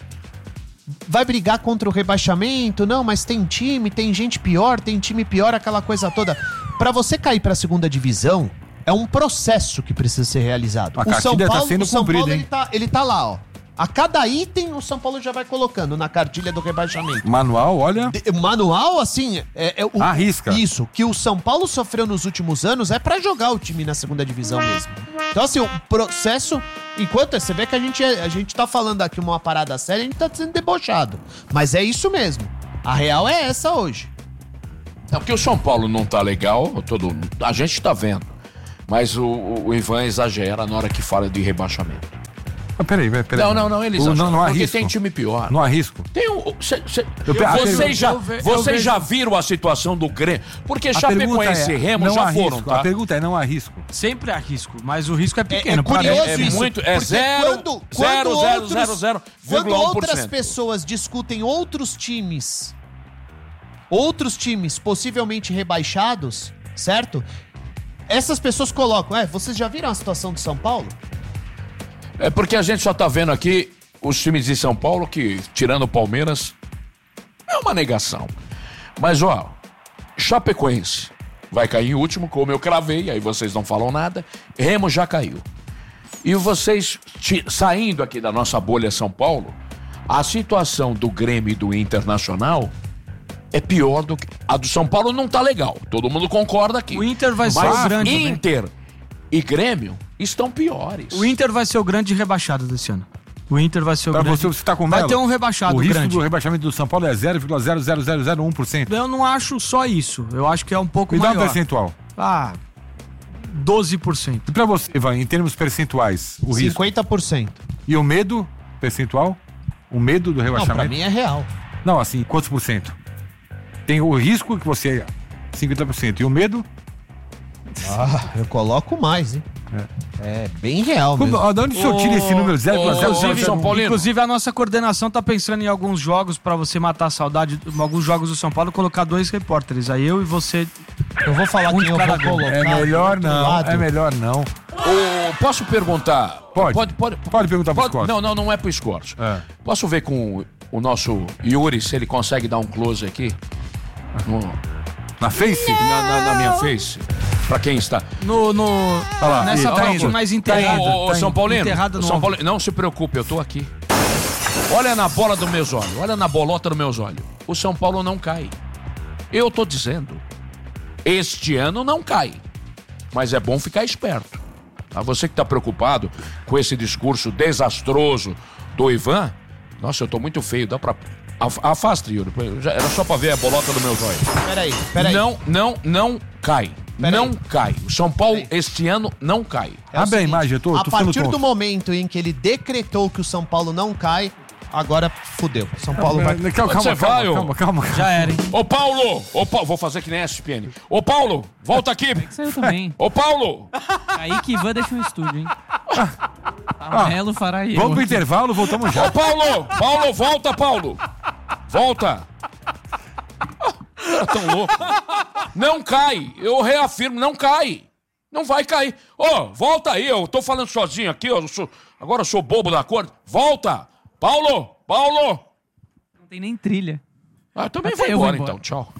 Speaker 6: vai brigar contra o rebaixamento, não, mas tem time, tem gente pior, tem time pior, aquela coisa toda. Pra você cair pra segunda divisão, é um processo que precisa ser realizado.
Speaker 2: A
Speaker 6: o São
Speaker 2: cartilha
Speaker 6: Paulo,
Speaker 2: tá sendo
Speaker 6: o São
Speaker 2: cumprida,
Speaker 6: Paulo
Speaker 2: hein?
Speaker 6: ele, tá, ele tá lá, ó. A cada item, o São Paulo já vai colocando na cartilha do rebaixamento.
Speaker 2: Manual, olha...
Speaker 6: De, manual, assim... É, é o,
Speaker 2: Arrisca.
Speaker 6: Isso, que o São Paulo sofreu nos últimos anos é pra jogar o time na segunda divisão mesmo. Então, assim, o processo... Enquanto você vê que a gente, a gente tá falando aqui uma parada séria, a gente tá sendo debochado. Mas é isso mesmo. A real é essa hoje.
Speaker 4: É porque o São Paulo não tá legal, todo, a gente tá vendo. Mas o, o Ivan exagera na hora que fala de rebaixamento.
Speaker 2: Ah, peraí, peraí.
Speaker 4: Não, não, não, ele exagera.
Speaker 2: Não, não há
Speaker 4: porque
Speaker 2: risco.
Speaker 4: tem time pior.
Speaker 2: Não há risco.
Speaker 4: Tem um, cê, cê,
Speaker 2: Eu- a
Speaker 4: vocês
Speaker 2: pergunta-
Speaker 4: já,
Speaker 2: eu ve-
Speaker 4: vocês
Speaker 2: eu
Speaker 4: já
Speaker 2: vejo-
Speaker 4: viram a situação do Grêmio? Porque
Speaker 2: A
Speaker 4: Chapecoense
Speaker 2: pergunta
Speaker 4: e
Speaker 2: é,
Speaker 4: Remo
Speaker 2: não
Speaker 4: já
Speaker 2: há
Speaker 4: foram,
Speaker 2: risco.
Speaker 4: tá?
Speaker 2: A pergunta é, não há risco.
Speaker 3: Sempre há risco, mas o risco é pequeno.
Speaker 6: É curioso
Speaker 4: é
Speaker 6: isso,
Speaker 4: muito- é
Speaker 6: porque
Speaker 4: zero,
Speaker 6: quando,
Speaker 4: zero,
Speaker 6: quando
Speaker 4: zero,
Speaker 6: outros,
Speaker 4: zero, zero,
Speaker 6: quando
Speaker 4: vírgula um por
Speaker 6: outras
Speaker 4: cento.
Speaker 6: pessoas discutem outros times, outros times possivelmente rebaixados, certo? Essas pessoas colocam, é, vocês já viram a situação do São Paulo?
Speaker 4: É porque a gente só tá vendo aqui os times de São Paulo que, tirando o Palmeiras, é uma negação. Mas, ó, Chapecoense vai cair em último, como eu cravei, aí vocês não falam nada. Remo já caiu. E vocês, ti- saindo aqui da nossa bolha São Paulo, a situação do Grêmio e do Internacional é pior do que... A do São Paulo não tá legal, todo mundo concorda aqui.
Speaker 3: O Inter vai ser
Speaker 4: Mas
Speaker 3: o grande, né?
Speaker 4: Inter e Grêmio estão piores.
Speaker 3: O Inter vai ser o grande rebaixado desse ano. O Inter vai ser o
Speaker 2: Pra
Speaker 3: grande...
Speaker 2: você, você tá com
Speaker 3: Vai
Speaker 2: Melo?
Speaker 3: ter um rebaixado
Speaker 2: O risco
Speaker 3: grande.
Speaker 2: do rebaixamento do São Paulo é zero vírgula zero zero zero zero um por cento.
Speaker 3: Eu não acho só isso. Eu acho que é um pouco
Speaker 2: Me dá
Speaker 3: maior.
Speaker 2: um percentual.
Speaker 3: Ah, doze por cento.
Speaker 2: E pra você, Ivan, em termos percentuais, o risco?
Speaker 6: cinquenta por cento.
Speaker 2: E o medo percentual? O medo do
Speaker 6: Não,
Speaker 2: rebaixamento?
Speaker 6: pra mim é real.
Speaker 2: Não, assim, quantos por cento? Tem o risco que você... cinquenta por cento. E o medo?
Speaker 6: Ah, eu coloco mais, hein? É, bem real
Speaker 2: Como,
Speaker 6: mesmo.
Speaker 2: ó, de onde o senhor tira esse número zero vírgula zero zero
Speaker 3: Inclusive,
Speaker 2: zero um?
Speaker 3: inclusive, a nossa coordenação tá pensando em alguns jogos pra você matar a saudade, alguns jogos do São Paulo, colocar dois repórteres. Aí eu e você.
Speaker 6: Eu vou falar
Speaker 3: um
Speaker 6: quem
Speaker 3: de
Speaker 6: eu
Speaker 3: cada
Speaker 6: vou
Speaker 3: gol.
Speaker 6: colocar.
Speaker 2: É melhor
Speaker 6: do outro
Speaker 2: não,
Speaker 6: lado.
Speaker 2: é melhor não.
Speaker 4: Ô, posso perguntar?
Speaker 2: Pode.
Speaker 4: Pode, pode,
Speaker 2: Pode perguntar pro
Speaker 4: pode,
Speaker 2: Scott.
Speaker 4: Não, não, não é pro Scott.
Speaker 2: É.
Speaker 4: Posso ver com o nosso Yuri se ele consegue dar um close aqui? No-
Speaker 2: Na Face?
Speaker 4: na, na- na minha face? Pra quem está.
Speaker 3: No, no,
Speaker 2: Olha lá,
Speaker 3: nessa
Speaker 2: ele tá
Speaker 3: parte
Speaker 2: indo.
Speaker 3: mais
Speaker 4: Ô,
Speaker 3: enterrada.
Speaker 4: ô, ô,
Speaker 3: tá
Speaker 4: São
Speaker 3: indo.
Speaker 4: Paulino,
Speaker 3: Enterrada no
Speaker 4: São
Speaker 3: ombro.
Speaker 4: Paulino, não se preocupe, eu tô aqui. Olha na bola dos meus olhos, olha na bolota dos meus olhos. O São Paulo não cai. Eu tô dizendo, este ano não cai. Mas é bom ficar esperto. Tá? Você que tá preocupado com esse discurso desastroso do Ivan, nossa, eu tô muito feio, dá pra... Af- Afaste, Yuri, já- era só pra ver a bolota dos meus olhos.
Speaker 6: Peraí, peraí.
Speaker 4: Não, não, não cai.
Speaker 6: Peraí.
Speaker 4: Não cai. O São Paulo este ano não cai.
Speaker 6: É o
Speaker 2: Abre a
Speaker 6: seguinte,
Speaker 2: imagem, eu tô,
Speaker 6: a
Speaker 2: tô ficando
Speaker 6: partir
Speaker 2: tonto.
Speaker 6: do momento em que ele decretou que o São Paulo não cai, agora fudeu. São Paulo vai...
Speaker 2: Calma, calma,
Speaker 4: Você vai,
Speaker 2: calma,
Speaker 4: ô?
Speaker 2: calma, calma, calma.
Speaker 3: Já era, hein?
Speaker 4: Ô Paulo! Ô Paulo, vou fazer que nem a S P N. Ô Paulo, volta aqui!
Speaker 5: Saiu também.
Speaker 4: Ô Paulo!
Speaker 5: Aí que Ivan deixa um estúdio, hein? Amarelo fará eu.
Speaker 2: Vamos pro intervalo, voltamos já.
Speaker 4: Ô Paulo! Paulo, volta, Paulo! Volta! Tá tão louco. Não cai! Eu reafirmo, não cai! Não vai cair. Ô, volta aí, eu tô falando sozinho aqui, eu sou... agora eu sou bobo da cor. Volta! Paulo! Paulo!
Speaker 5: Não tem nem trilha.
Speaker 4: Ah, eu também
Speaker 5: Até
Speaker 4: vou
Speaker 5: eu vou
Speaker 4: embora,
Speaker 5: embora.
Speaker 4: então. Tchau.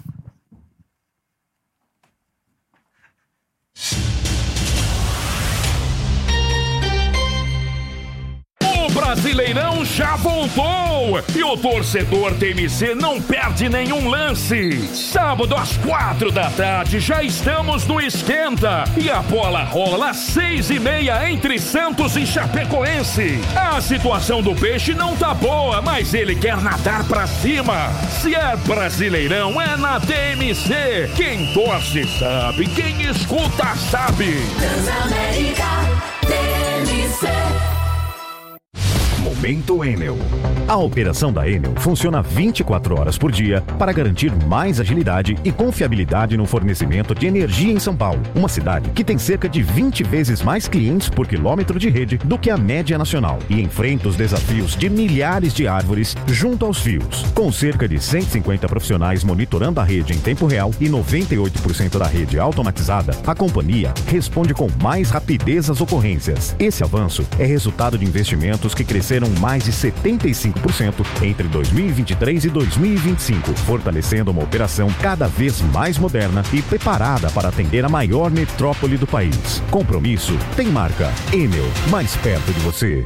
Speaker 17: O Brasileirão já voltou e o torcedor T M C não perde nenhum lance. Sábado às quatro da tarde já estamos no Esquenta e a bola rola às seis e meia entre Santos e Chapecoense. A situação do Peixe não tá boa, mas ele quer nadar pra cima. Se é Brasileirão é na T M C. Quem torce sabe, quem escuta sabe.
Speaker 16: Transamérica T M C.
Speaker 10: Oferecimento Enel. A operação da Enel funciona vinte e quatro horas por dia para garantir mais agilidade e confiabilidade no fornecimento de energia em São Paulo, uma cidade que tem cerca de vinte vezes mais clientes por quilômetro de rede do que a média nacional e enfrenta os desafios de milhares de árvores junto aos fios. Com cerca de cento e cinquenta profissionais monitorando a rede em tempo real e noventa e oito por cento da rede automatizada, a companhia responde com mais rapidez às ocorrências. Esse avanço é resultado de investimentos que cresceram mais de setenta e cinco por cento entre dois mil e vinte e três e dois mil e vinte e cinco, fortalecendo uma operação cada vez mais moderna e preparada para atender a maior metrópole do país. Compromisso tem marca. Enel, mais perto de você.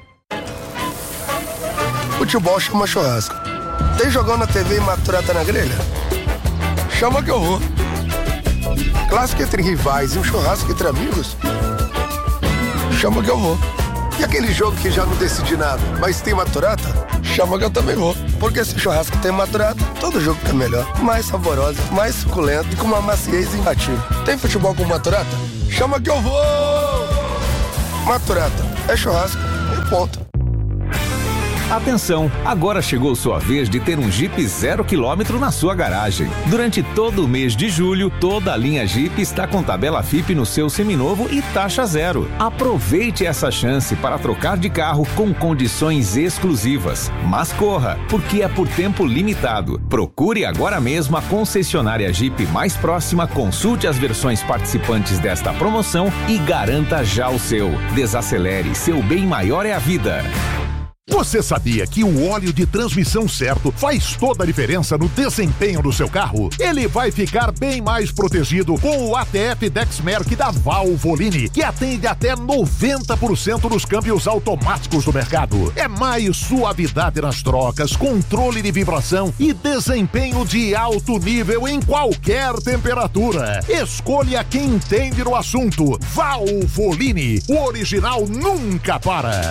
Speaker 18: Futebol chama churrasco. Tem jogão na T V e maturata na grelha? Chama que eu vou. Clássico entre rivais e um churrasco entre amigos? Chama que eu vou. E aquele jogo que já não decidi nada, mas tem maturata? Chama que eu também vou. Porque se churrasco tem maturata, todo jogo fica melhor. Mais saborosa, mais suculento e com uma maciez imbatível. Tem futebol com maturata? Chama que eu vou! Maturata é churrasco e ponto.
Speaker 19: Atenção, agora chegou sua vez de ter um Jeep zero quilômetro na sua garagem. Durante todo o mês de julho, toda a linha Jeep está com tabela F I P no seu seminovo e taxa zero. Aproveite essa chance para trocar de carro com condições exclusivas. Mas corra, porque é por tempo limitado. Procure agora mesmo a concessionária Jeep mais próxima, consulte as versões participantes desta promoção e garanta já o seu. Desacelere, seu bem maior é a vida.
Speaker 11: Você sabia que o óleo de transmissão certo faz toda a diferença no desempenho do seu carro? Ele vai ficar bem mais protegido com o A T F Dexmerc da Valvoline, que atende até noventa por cento dos câmbios automáticos do mercado. É mais suavidade nas trocas, controle de vibração e desempenho de alto nível em qualquer temperatura. Escolha quem entende no assunto. Valvoline, o original nunca para.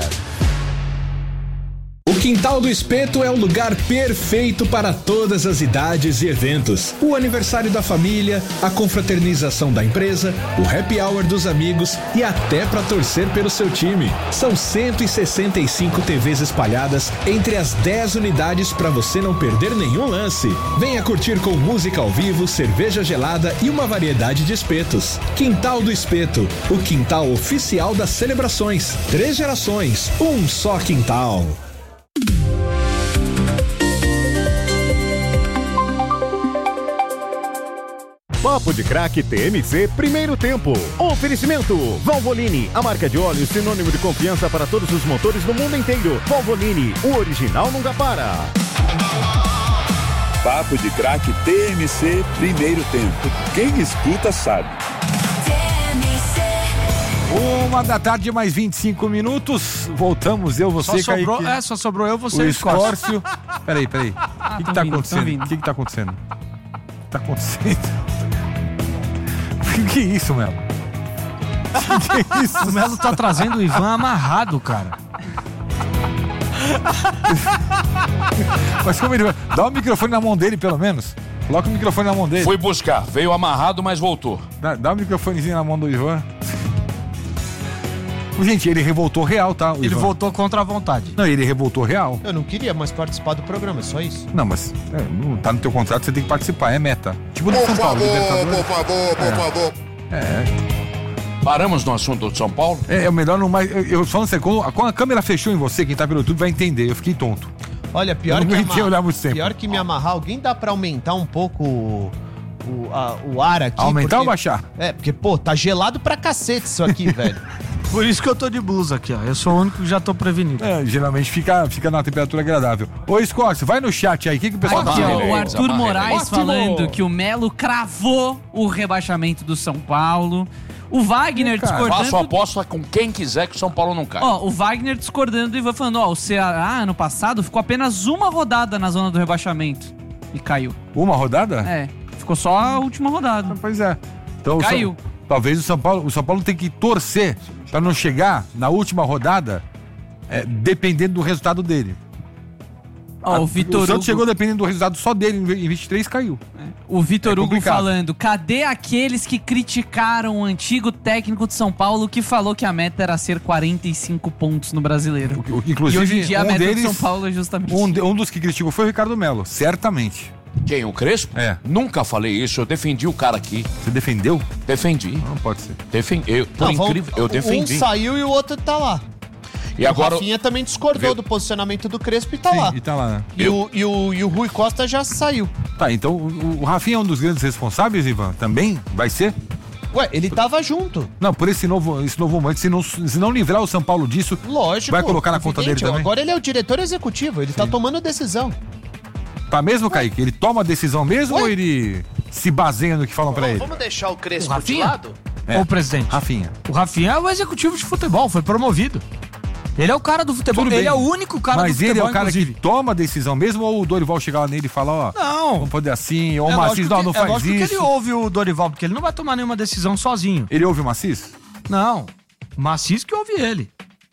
Speaker 12: O Quintal do Espeto é o lugar perfeito para todas as idades e eventos. O aniversário da família, a confraternização da empresa, o happy hour dos amigos e até para torcer pelo seu time. São cento e sessenta e cinco T Vs espalhadas entre as dez unidades para você não perder nenhum lance. Venha curtir com música ao vivo, cerveja gelada e uma variedade de espetos. Quintal do Espeto, o quintal oficial das celebrações. Três gerações, um só quintal.
Speaker 10: Papo de Craque T M C Primeiro Tempo. Oferecimento Valvoline, a marca de óleo sinônimo de confiança para todos os motores no mundo inteiro. Valvoline, o original nunca para.
Speaker 9: Papo de Craque T M C Primeiro Tempo. Quem escuta sabe.
Speaker 2: Uma da tarde, mais vinte e cinco minutos. Voltamos, eu, você,
Speaker 3: só sobrou,
Speaker 2: Kaique.
Speaker 3: É, só sobrou eu, você
Speaker 2: o
Speaker 3: e o
Speaker 2: Escórcio. Peraí, peraí.
Speaker 3: Ah,
Speaker 2: o que, que
Speaker 3: tão
Speaker 2: tá
Speaker 3: vindo,
Speaker 2: acontecendo?
Speaker 3: tão
Speaker 2: O que, que tá acontecendo? O que tá acontecendo? O que é isso, Melo? O que é isso?
Speaker 3: O Melo tá trazendo o Ivan amarrado, cara.
Speaker 2: Mas como ele vai? Dá o microfone na mão dele, pelo menos. Coloca o microfone na mão dele.
Speaker 4: Fui buscar, veio amarrado, mas voltou.
Speaker 2: Dá, dá o microfonezinho na mão do Ivan. Gente, ele revoltou real, tá?
Speaker 3: Ele
Speaker 2: Ivan.
Speaker 3: voltou contra a vontade.
Speaker 2: Não, ele revoltou real.
Speaker 6: Eu não queria mais participar do programa, é só isso.
Speaker 2: Não, mas é, não tá no teu contrato, você tem que participar, é meta. Tipo do
Speaker 18: Por
Speaker 2: São Paulo,
Speaker 18: favor,
Speaker 2: Libertadores.
Speaker 18: por favor, por
Speaker 2: É.
Speaker 18: favor.
Speaker 2: É.
Speaker 4: Paramos no assunto do São Paulo?
Speaker 2: É, é o melhor não mais. Eu, eu só não sei, quando, quando a câmera fechou em você, quem tá pelo YouTube vai entender. Eu fiquei tonto.
Speaker 6: Olha, pior
Speaker 2: Eu não
Speaker 6: que
Speaker 2: aguentei
Speaker 6: amar-
Speaker 2: olhar muito tempo.
Speaker 6: pior que me amarrar, alguém dá pra aumentar um pouco o, o, a- o ar aqui?
Speaker 2: Aumentar
Speaker 6: porque-
Speaker 2: ou baixar?
Speaker 6: É, porque, pô, tá gelado pra cacete isso aqui, velho.
Speaker 3: Por isso que eu tô de blusa aqui, ó. Eu sou o único que já tô prevenido.
Speaker 2: É, geralmente fica, fica na temperatura agradável. Ô, Escórcio, vai no chat aí. O que, que o pessoal
Speaker 5: Aqui,
Speaker 2: tá
Speaker 5: ó,
Speaker 2: falando?
Speaker 5: o Arthur Moraes
Speaker 2: Ótimo!
Speaker 5: falando que o Melo cravou o rebaixamento do São Paulo. O Wagner discordando.
Speaker 4: Faço aposta com quem quiser que o São Paulo não cai.
Speaker 5: Ó, o Wagner discordando do Ivan falando, ó, o Ceará ano passado ficou apenas uma rodada na zona do rebaixamento e caiu.
Speaker 2: Uma rodada?
Speaker 5: É, ficou só a última rodada.
Speaker 2: Pois é. Então,
Speaker 5: Caiu.
Speaker 2: O São- talvez o São Paulo, o São Paulo tem que torcer pra não chegar na última rodada, é, dependendo do resultado dele.
Speaker 5: Ó, o Vitor
Speaker 2: o Santos
Speaker 5: Hugo-
Speaker 2: chegou dependendo do resultado só dele, em vinte e três caiu.
Speaker 5: O Vitor
Speaker 2: É
Speaker 5: Hugo
Speaker 2: complicado.
Speaker 5: falando, cadê aqueles que criticaram o antigo técnico de São Paulo que falou que a meta era ser quarenta e cinco pontos no Brasileiro?
Speaker 2: Inclusive,
Speaker 5: e hoje em dia a
Speaker 2: um
Speaker 5: meta
Speaker 2: deles,
Speaker 5: de São Paulo é justamente
Speaker 2: um, de- um dos que criticou foi o Ricardo Melo, certamente.
Speaker 4: Quem? O Crespo?
Speaker 2: É.
Speaker 4: Nunca falei isso, eu defendi o cara aqui.
Speaker 2: Você defendeu?
Speaker 4: Defendi.
Speaker 2: Não pode ser.
Speaker 4: Defendi. Eu, por
Speaker 6: Não, vamos-
Speaker 4: incrível, eu defendi.
Speaker 6: Um saiu e o outro tá lá.
Speaker 4: E agora.
Speaker 6: O Rafinha também discordou
Speaker 4: Viu?
Speaker 6: do posicionamento do Crespo e tá
Speaker 2: Sim,
Speaker 6: lá.
Speaker 2: e tá lá, né?
Speaker 6: E, o, e, o, e o Rui Costa já saiu.
Speaker 2: Tá, então o, o Rafinha é um dos grandes responsáveis, Ivan? Também? Vai ser?
Speaker 6: Ué, ele tava junto.
Speaker 2: Não, por esse novo, esse novo momento, se não, se não livrar o São Paulo disso,
Speaker 6: Lógico.
Speaker 2: vai colocar na conta dele
Speaker 6: evidente,
Speaker 2: também?
Speaker 6: Agora ele é o diretor executivo, ele tá tomando decisão.
Speaker 2: Tá mesmo, Kaique? Ele toma a decisão mesmo ou ele se baseia no que falam pra ele?
Speaker 6: Vamos deixar o Crespo
Speaker 3: O
Speaker 6: de
Speaker 3: Rafinha?
Speaker 6: lado?
Speaker 2: É.
Speaker 3: Ou o presidente?
Speaker 2: Rafinha.
Speaker 3: O Rafinha é o executivo de futebol, foi promovido. Ele é o cara do futebol,
Speaker 2: Tudo
Speaker 3: ele
Speaker 2: bem.
Speaker 3: é o único cara
Speaker 2: Mas
Speaker 3: do futebol,
Speaker 2: ele é o cara
Speaker 3: inclusive.
Speaker 2: que toma a decisão mesmo ou o Dorival chegar lá nele e falar, ó,
Speaker 3: Não.
Speaker 2: vamos poder assim, ou o
Speaker 3: É
Speaker 2: Macis,
Speaker 3: lógico
Speaker 2: não,
Speaker 3: que-
Speaker 2: não
Speaker 3: é
Speaker 2: faz
Speaker 3: lógico
Speaker 2: isso.
Speaker 3: que ele ouve o Dorival, porque ele não vai tomar nenhuma decisão sozinho.
Speaker 2: Ele ouve o Macis?
Speaker 3: Não, o Macis que ouve ele.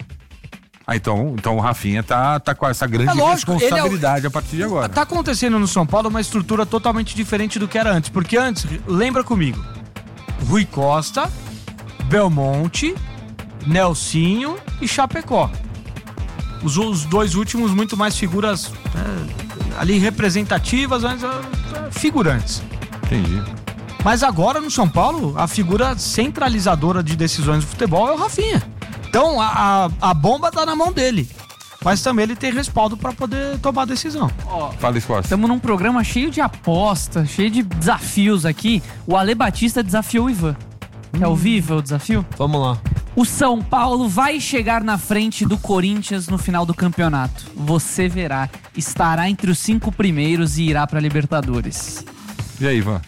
Speaker 2: Ah, então, então o Rafinha tá, tá com essa grande
Speaker 3: É lógico, ele é o-
Speaker 2: responsabilidade a partir de agora.
Speaker 3: Tá acontecendo no São Paulo uma estrutura totalmente diferente do que era antes. Porque antes, lembra comigo, Rui Costa, Belmonte, Nelsinho e Chapecó. Os, os dois últimos muito mais figuras é, ali representativas, mas é, figurantes.
Speaker 2: Entendi.
Speaker 3: Mas agora no São Paulo, a figura centralizadora de decisões do futebol é o Rafinha. Então a, a, a bomba tá na mão dele. Mas também ele tem respaldo pra poder tomar decisão.
Speaker 2: Fala, Escosta.
Speaker 5: Estamos num programa cheio de apostas, cheio de desafios aqui. O Ale Batista desafiou o Ivan. Quer ouvir, Ivan, o desafio?
Speaker 6: Vamos lá.
Speaker 5: O São Paulo vai chegar na frente do Corinthians no final do campeonato. Você verá. Estará entre os cinco primeiros e irá pra Libertadores.
Speaker 2: E aí, Ivan?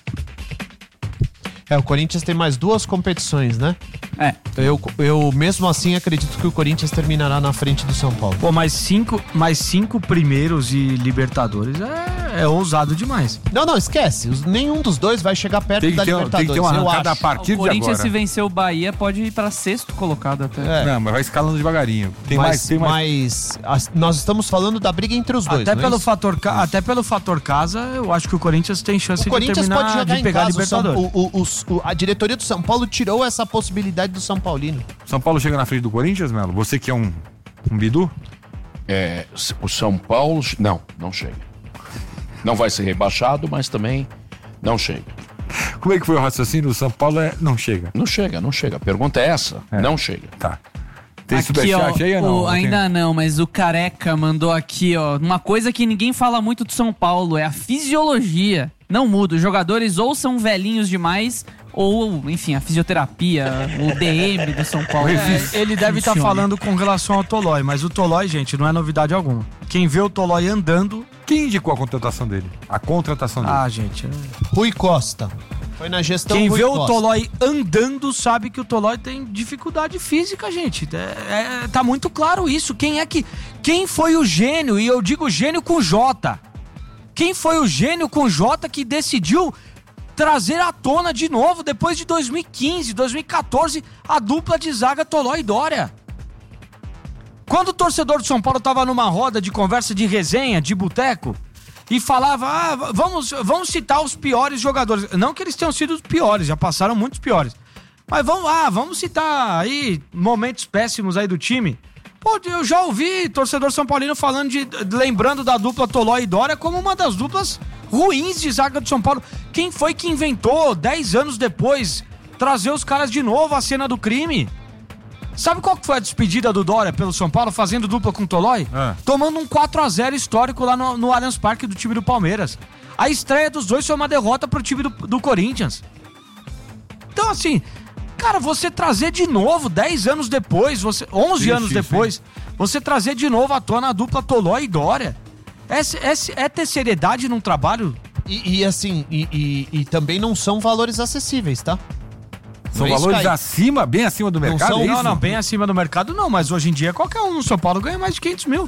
Speaker 6: É, o Corinthians tem mais duas competições, né?
Speaker 5: É.
Speaker 6: Eu, eu mesmo assim acredito que o Corinthians terminará na frente do São Paulo.
Speaker 3: Pô, mais cinco, mais cinco primeiros e Libertadores é, é ousado demais.
Speaker 6: Não, não, esquece. Os- nenhum dos dois vai chegar perto
Speaker 2: Tem que
Speaker 6: da
Speaker 2: ter- tem
Speaker 6: Libertadores.
Speaker 2: que ter uma
Speaker 6: eu
Speaker 2: arrancada
Speaker 6: acho.
Speaker 2: a partir
Speaker 5: O
Speaker 2: de
Speaker 5: Corinthians,
Speaker 2: agora.
Speaker 5: se vencer o Bahia, pode ir pra sexto colocado até.
Speaker 6: É.
Speaker 2: Não, mas vai escalando devagarinho. Tem
Speaker 6: mas,
Speaker 2: mais, tem mais.
Speaker 6: mas as- nós estamos falando da briga entre os dois.
Speaker 3: Até
Speaker 6: não é
Speaker 3: pelo,
Speaker 6: isso?
Speaker 3: fator, ca- até pelo fator casa, eu acho que o Corinthians tem chance
Speaker 6: O
Speaker 3: de
Speaker 6: Corinthians
Speaker 3: terminar
Speaker 6: pode jogar
Speaker 3: de
Speaker 6: em
Speaker 3: pegar a
Speaker 6: casa. o São-
Speaker 3: Libertadores.
Speaker 6: o- o- o- a diretoria do São Paulo tirou essa possibilidade do São Paulino.
Speaker 2: São Paulo chega na frente do Corinthians, Melo? Você que é um, um bidu?
Speaker 4: É, o São Paulo. Não, não chega. Não vai ser rebaixado, mas também não chega.
Speaker 2: Como é que foi o raciocínio do São Paulo? É, não chega.
Speaker 4: Não chega, não chega. A pergunta é essa. Não chega.
Speaker 2: Tá. Tem
Speaker 5: Aqui,
Speaker 2: superchat
Speaker 5: ó,
Speaker 2: aí ou não?
Speaker 5: o- ainda não, mas o Careca mandou aqui, ó, uma coisa que ninguém fala muito do São Paulo, é a fisiologia. Não muda, os jogadores ou são velhinhos demais, ou, enfim, a fisioterapia, o D M do São Paulo.
Speaker 3: É, ele deve estar
Speaker 5: funciona.
Speaker 3: falando com relação ao Tolói, mas o Tolói, gente, não é novidade alguma. Quem vê o Tolói andando...
Speaker 2: Quem indicou a contratação dele? A contratação dele?
Speaker 3: Ah, gente... É...
Speaker 6: Rui Costa. Foi na gestão
Speaker 3: Quem
Speaker 6: Rui
Speaker 3: vê o
Speaker 6: Costa.
Speaker 3: Tolói andando sabe que o Tolói tem dificuldade física, gente. É, é- tá muito claro isso. Quem é que... Quem foi o gênio, e eu digo gênio com J, quem foi o gênio com J que decidiu trazer à tona de novo, depois de dois mil e quinze, dois mil e quatorze, a dupla de zaga Tolói e Dória? Quando o torcedor do São Paulo tava numa roda de conversa de resenha, de boteco, e falava, ah, vamos, vamos citar os piores jogadores. Não que eles tenham sido os piores, já passaram muitos piores. Mas vamos lá, vamos citar aí momentos péssimos aí do time. Pô, eu já ouvi torcedor São Paulino falando de, lembrando da dupla Tolói e Dória como uma das duplas ruins de zaga do São Paulo. Quem foi que inventou, dez anos depois, trazer os caras de novo à cena do crime? Sabe qual que foi a despedida do Dória pelo São Paulo, fazendo dupla com o Tolói?
Speaker 2: Ah.
Speaker 3: Tomando um quatro a zero histórico lá no, no Allianz Parque do time do Palmeiras. A estreia dos dois foi uma derrota pro time do, do Corinthians. Então, assim, cara, você trazer de novo, dez anos depois, você, onze
Speaker 2: Sim,
Speaker 3: anos
Speaker 2: sim,
Speaker 3: depois,
Speaker 2: sim.
Speaker 3: você trazer de novo à tona a dupla Tolói e Dória. É, é, é ter seriedade num trabalho?
Speaker 6: E, e assim, e, e- e também não são valores acessíveis, tá?
Speaker 2: São
Speaker 6: Não é isso,
Speaker 2: valores
Speaker 6: Kaique?
Speaker 2: acima, bem acima do mercado,
Speaker 6: são-
Speaker 2: é isso?
Speaker 3: Não, não, bem acima do mercado não, mas hoje em dia qualquer um no São Paulo ganha mais de quinhentos mil.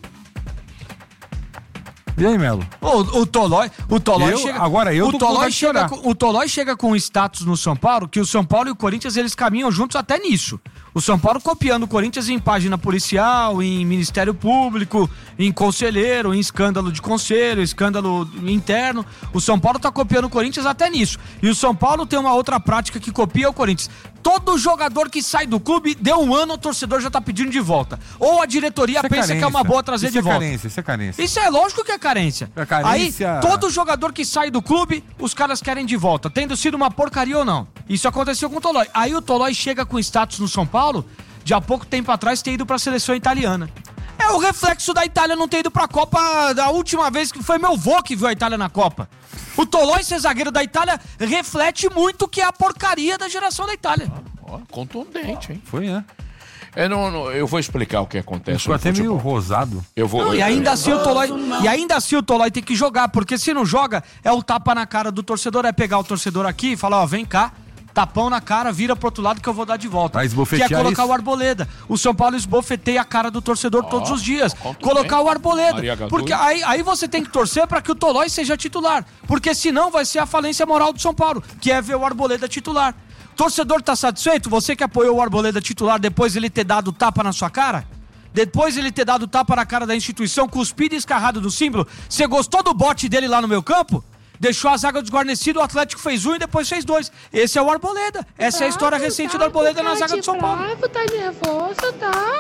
Speaker 2: E aí, Melo?
Speaker 3: O, o Tolói, o Tolói
Speaker 2: Eu-
Speaker 3: chega.
Speaker 2: agora eu
Speaker 3: o
Speaker 2: tô com
Speaker 3: Tolói
Speaker 2: vontade de
Speaker 3: chega
Speaker 2: chorar.
Speaker 3: com, o Tolói chega com um status no São Paulo que o São Paulo e o Corinthians eles caminham juntos até nisso. O São Paulo copiando o Corinthians em página policial, em Ministério Público, em conselheiro, em escândalo de conselho, escândalo interno. O São Paulo tá copiando o Corinthians até nisso. E o São Paulo tem uma outra prática que copia o Corinthians. Todo jogador que sai do clube, deu um ano, o torcedor já tá pedindo de volta. Ou a diretoria
Speaker 2: Isso
Speaker 3: pensa
Speaker 2: é
Speaker 3: que é uma boa trazer
Speaker 2: isso
Speaker 3: de
Speaker 2: é
Speaker 3: volta.
Speaker 2: Carência, isso é carência.
Speaker 3: Isso é lógico que é carência.
Speaker 2: É carência.
Speaker 3: Aí, todo jogador que sai do clube, os caras querem de volta, tendo sido uma porcaria ou não. Isso aconteceu com o Tolói. Aí o Tolói chega com status no São Paulo, de há pouco tempo atrás ter ido pra seleção italiana. É o reflexo da Itália não ter ido pra Copa da última vez que foi meu vô que viu a Itália na Copa. O Tolói ser zagueiro da Itália reflete muito o que é a porcaria da geração da Itália.
Speaker 4: Ó, contundente, hein?
Speaker 2: Foi, né?
Speaker 4: Eu, não, não, eu vou explicar o que acontece.
Speaker 2: Ficou até meio rosado.
Speaker 4: Eu vou.
Speaker 3: Não, e ainda assim o Tolói, e ainda assim o Tolói tem que jogar, porque se não joga, é o tapa na cara do torcedor, é pegar o torcedor aqui e falar, ó, vem cá, tapão na cara, vira pro outro lado que eu vou dar de volta.
Speaker 2: Vai
Speaker 3: Que
Speaker 2: esbofetear
Speaker 3: é colocar
Speaker 2: isso?
Speaker 3: o Arboleda. O São Paulo esbofeteia a cara do torcedor
Speaker 4: Ó,
Speaker 3: todos os dias.
Speaker 4: conta
Speaker 3: Colocar
Speaker 4: bem.
Speaker 3: o Arboleda.
Speaker 4: Maria Gadu.
Speaker 3: Porque aí, aí você tem que torcer pra que o Tolói seja titular. Porque senão vai ser a falência moral do São Paulo, que é ver o Arboleda titular. Torcedor tá satisfeito? Você que apoiou o Arboleda titular depois ele ter dado tapa na sua cara? Depois ele ter dado tapa na cara da instituição, cuspido e escarrado do símbolo? Você gostou do bote dele lá no meu campo? Deixou a zaga desguarnecida, o Atlético fez um e depois fez dois. Esse é o Arboleda. Essa é a história recente do Arboleda na zaga do São Paulo.
Speaker 16: Tá nervoso, tá?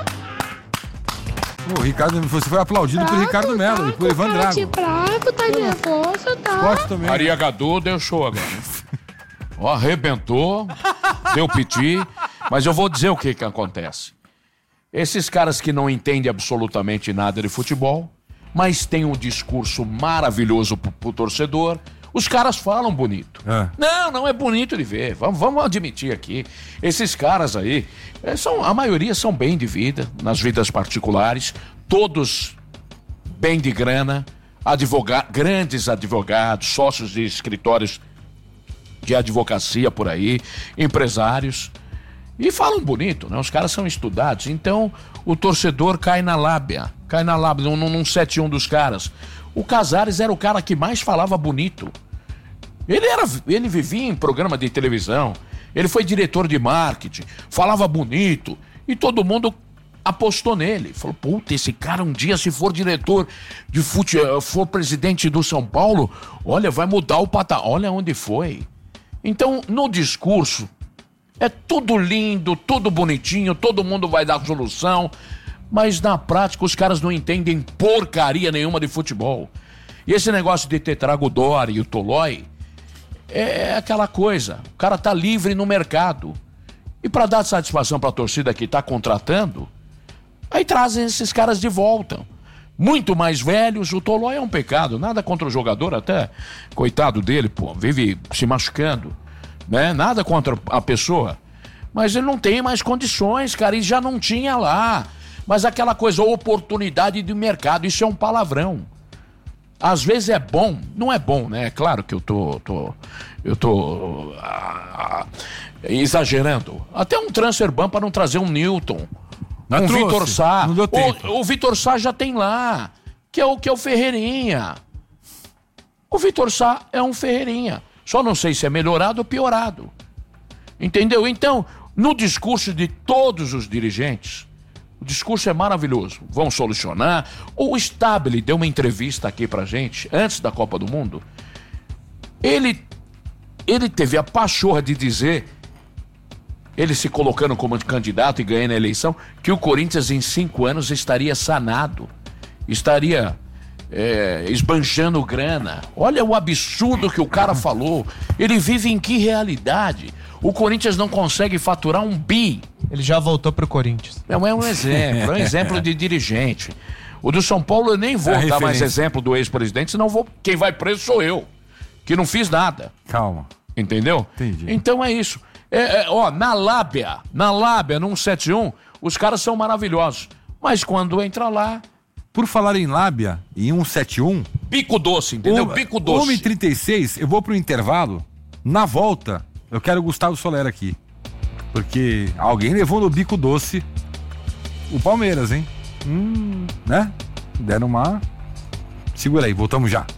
Speaker 2: O Ricardo, você foi aplaudido por Ricardo Melo e por Ivan Drago.
Speaker 16: bravo, tá nervoso, tá?
Speaker 2: Gosto também.
Speaker 4: Maria Gadu deu show agora. Ó, arrebentou, deu piti, mas eu vou dizer o que que acontece. Esses caras que não entendem absolutamente nada de futebol, mas têm um discurso maravilhoso pro, pro torcedor, os caras falam bonito.
Speaker 2: É.
Speaker 4: Não, não é bonito de ver, vamos, vamos admitir aqui. Esses caras aí, é, são, a maioria são bem de vida, nas vidas particulares, todos bem de grana, advoga- grandes advogados, sócios de escritórios de advocacia por aí, empresários, e falam bonito, né? Os caras são estudados, então o torcedor cai na lábia, cai na lábia, num, num sete um dos caras. O Casares era o cara que mais falava bonito. Ele, era, ele vivia em programa de televisão, ele foi diretor de marketing, falava bonito, e todo mundo apostou nele. Falou, puta, esse cara um dia se for diretor de futebol, for presidente do São Paulo, olha, vai mudar o patamar. Olha onde foi. Então, no discurso, é tudo lindo, tudo bonitinho, todo mundo vai dar solução, mas na prática os caras não entendem porcaria nenhuma de futebol. E esse negócio de ter trago o Dori e o Tolói é aquela coisa, o cara tá livre no mercado. E para dar satisfação pra torcida que tá contratando, aí trazem esses caras de volta. Muito mais velhos, o Tolói é um pecado, nada contra o jogador, até coitado dele, pô, vive se machucando, né? Nada contra a pessoa, mas ele não tem mais condições, cara, e já não tinha lá. Mas aquela coisa, oportunidade de mercado, isso é um palavrão. Às vezes é bom, não é bom, né? É claro que eu tô, tô eu tô ah, exagerando. Até um transfer ban para não trazer um Newton.
Speaker 2: Não
Speaker 4: um
Speaker 2: trouxe,
Speaker 4: Vitor Sá.
Speaker 2: não deu tempo.
Speaker 4: O, o Vitor Sá já tem lá, que é o que é o Ferreirinha. O Vitor Sá é um Ferreirinha. Só não sei se é melhorado ou piorado. Entendeu? Então, no discurso de todos os dirigentes, o discurso é maravilhoso. Vão solucionar. O Stabile deu uma entrevista aqui pra gente, antes da Copa do Mundo. Ele, ele teve a pachorra de dizer, ele se colocando como candidato e ganhando a eleição, que o Corinthians em cinco anos estaria sanado, estaria é, esbanjando grana. Olha o absurdo que o cara falou. Ele vive em que realidade? O Corinthians não consegue faturar um bi.
Speaker 6: Ele já voltou pro Corinthians.
Speaker 4: Não é um exemplo, é um exemplo de dirigente. O do São Paulo eu nem vou
Speaker 2: É
Speaker 4: dar mais
Speaker 2: referência.
Speaker 4: exemplo do ex-presidente, senão vou, quem vai preso sou eu, que não fiz nada.
Speaker 2: Calma.
Speaker 4: Entendeu?
Speaker 2: Entendi.
Speaker 4: Então é isso. É, é, ó, na lábia, na lábia, num sete um, os caras são maravilhosos. Mas quando entra lá...
Speaker 2: Por falar em lábia, em um sete um...
Speaker 4: Bico doce, entendeu?
Speaker 2: Um,
Speaker 4: Bico doce.
Speaker 2: uma e trinta e seis, eu vou pro intervalo. Na volta, eu quero o Gustavo Soler aqui. Porque alguém levou no bico doce o Palmeiras, hein? Hum, né? Deram uma... Segura aí, voltamos já.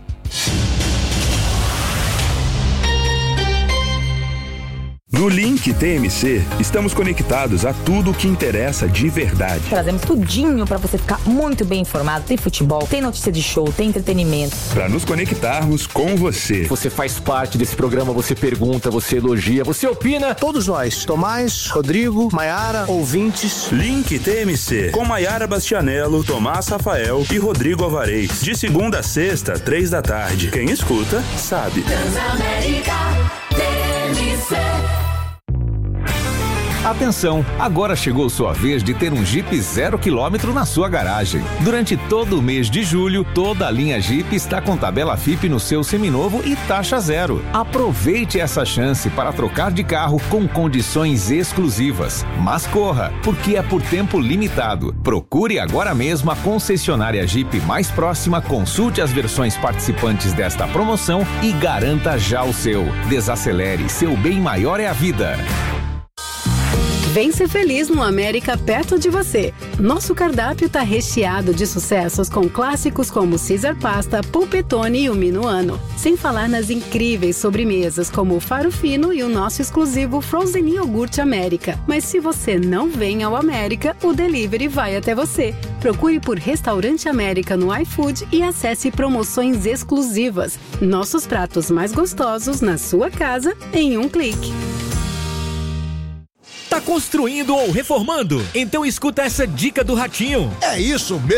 Speaker 9: No Link T M C, estamos conectados a tudo o que interessa de verdade.
Speaker 20: Trazemos tudinho pra você ficar muito bem informado. Tem futebol, tem notícia de show, tem entretenimento.
Speaker 9: Para nos conectarmos com você.
Speaker 21: Você faz parte desse programa, você pergunta, você elogia, você opina.
Speaker 22: Todos nós, Tomás, Rodrigo, Maiara, ouvintes.
Speaker 9: Link T M C, com Maiara Bastianello, Tomás Rafael e Rodrigo Alvarez. De segunda a sexta, três da tarde. Quem escuta, sabe.
Speaker 23: Transamérica T M C.
Speaker 19: Atenção, agora chegou sua vez de ter um Jeep zero quilômetro na sua garagem. Durante todo o mês de julho, toda a linha Jeep está com tabela F I P no seu seminovo e taxa zero. Aproveite essa chance para trocar de carro com condições exclusivas. Mas corra, porque é por tempo limitado. Procure agora mesmo a concessionária Jeep mais próxima, consulte as versões participantes desta promoção e garanta já o seu. Desacelere, seu bem maior é a vida.
Speaker 24: Vem ser feliz no América perto de você. Nosso cardápio está recheado de sucessos com clássicos como Caesar Pasta, Pulpetone e o Minuano. Sem falar nas incríveis sobremesas como o Faro Fino e o nosso exclusivo Frozen Iogurte América. Mas se você não vem ao América, o delivery vai até você. Procure por Restaurante América no iFood e acesse promoções exclusivas. Nossos pratos mais gostosos na sua casa em um clique.
Speaker 25: Tá construindo ou reformando? Então escuta essa dica do Ratinho.
Speaker 13: É isso mesmo.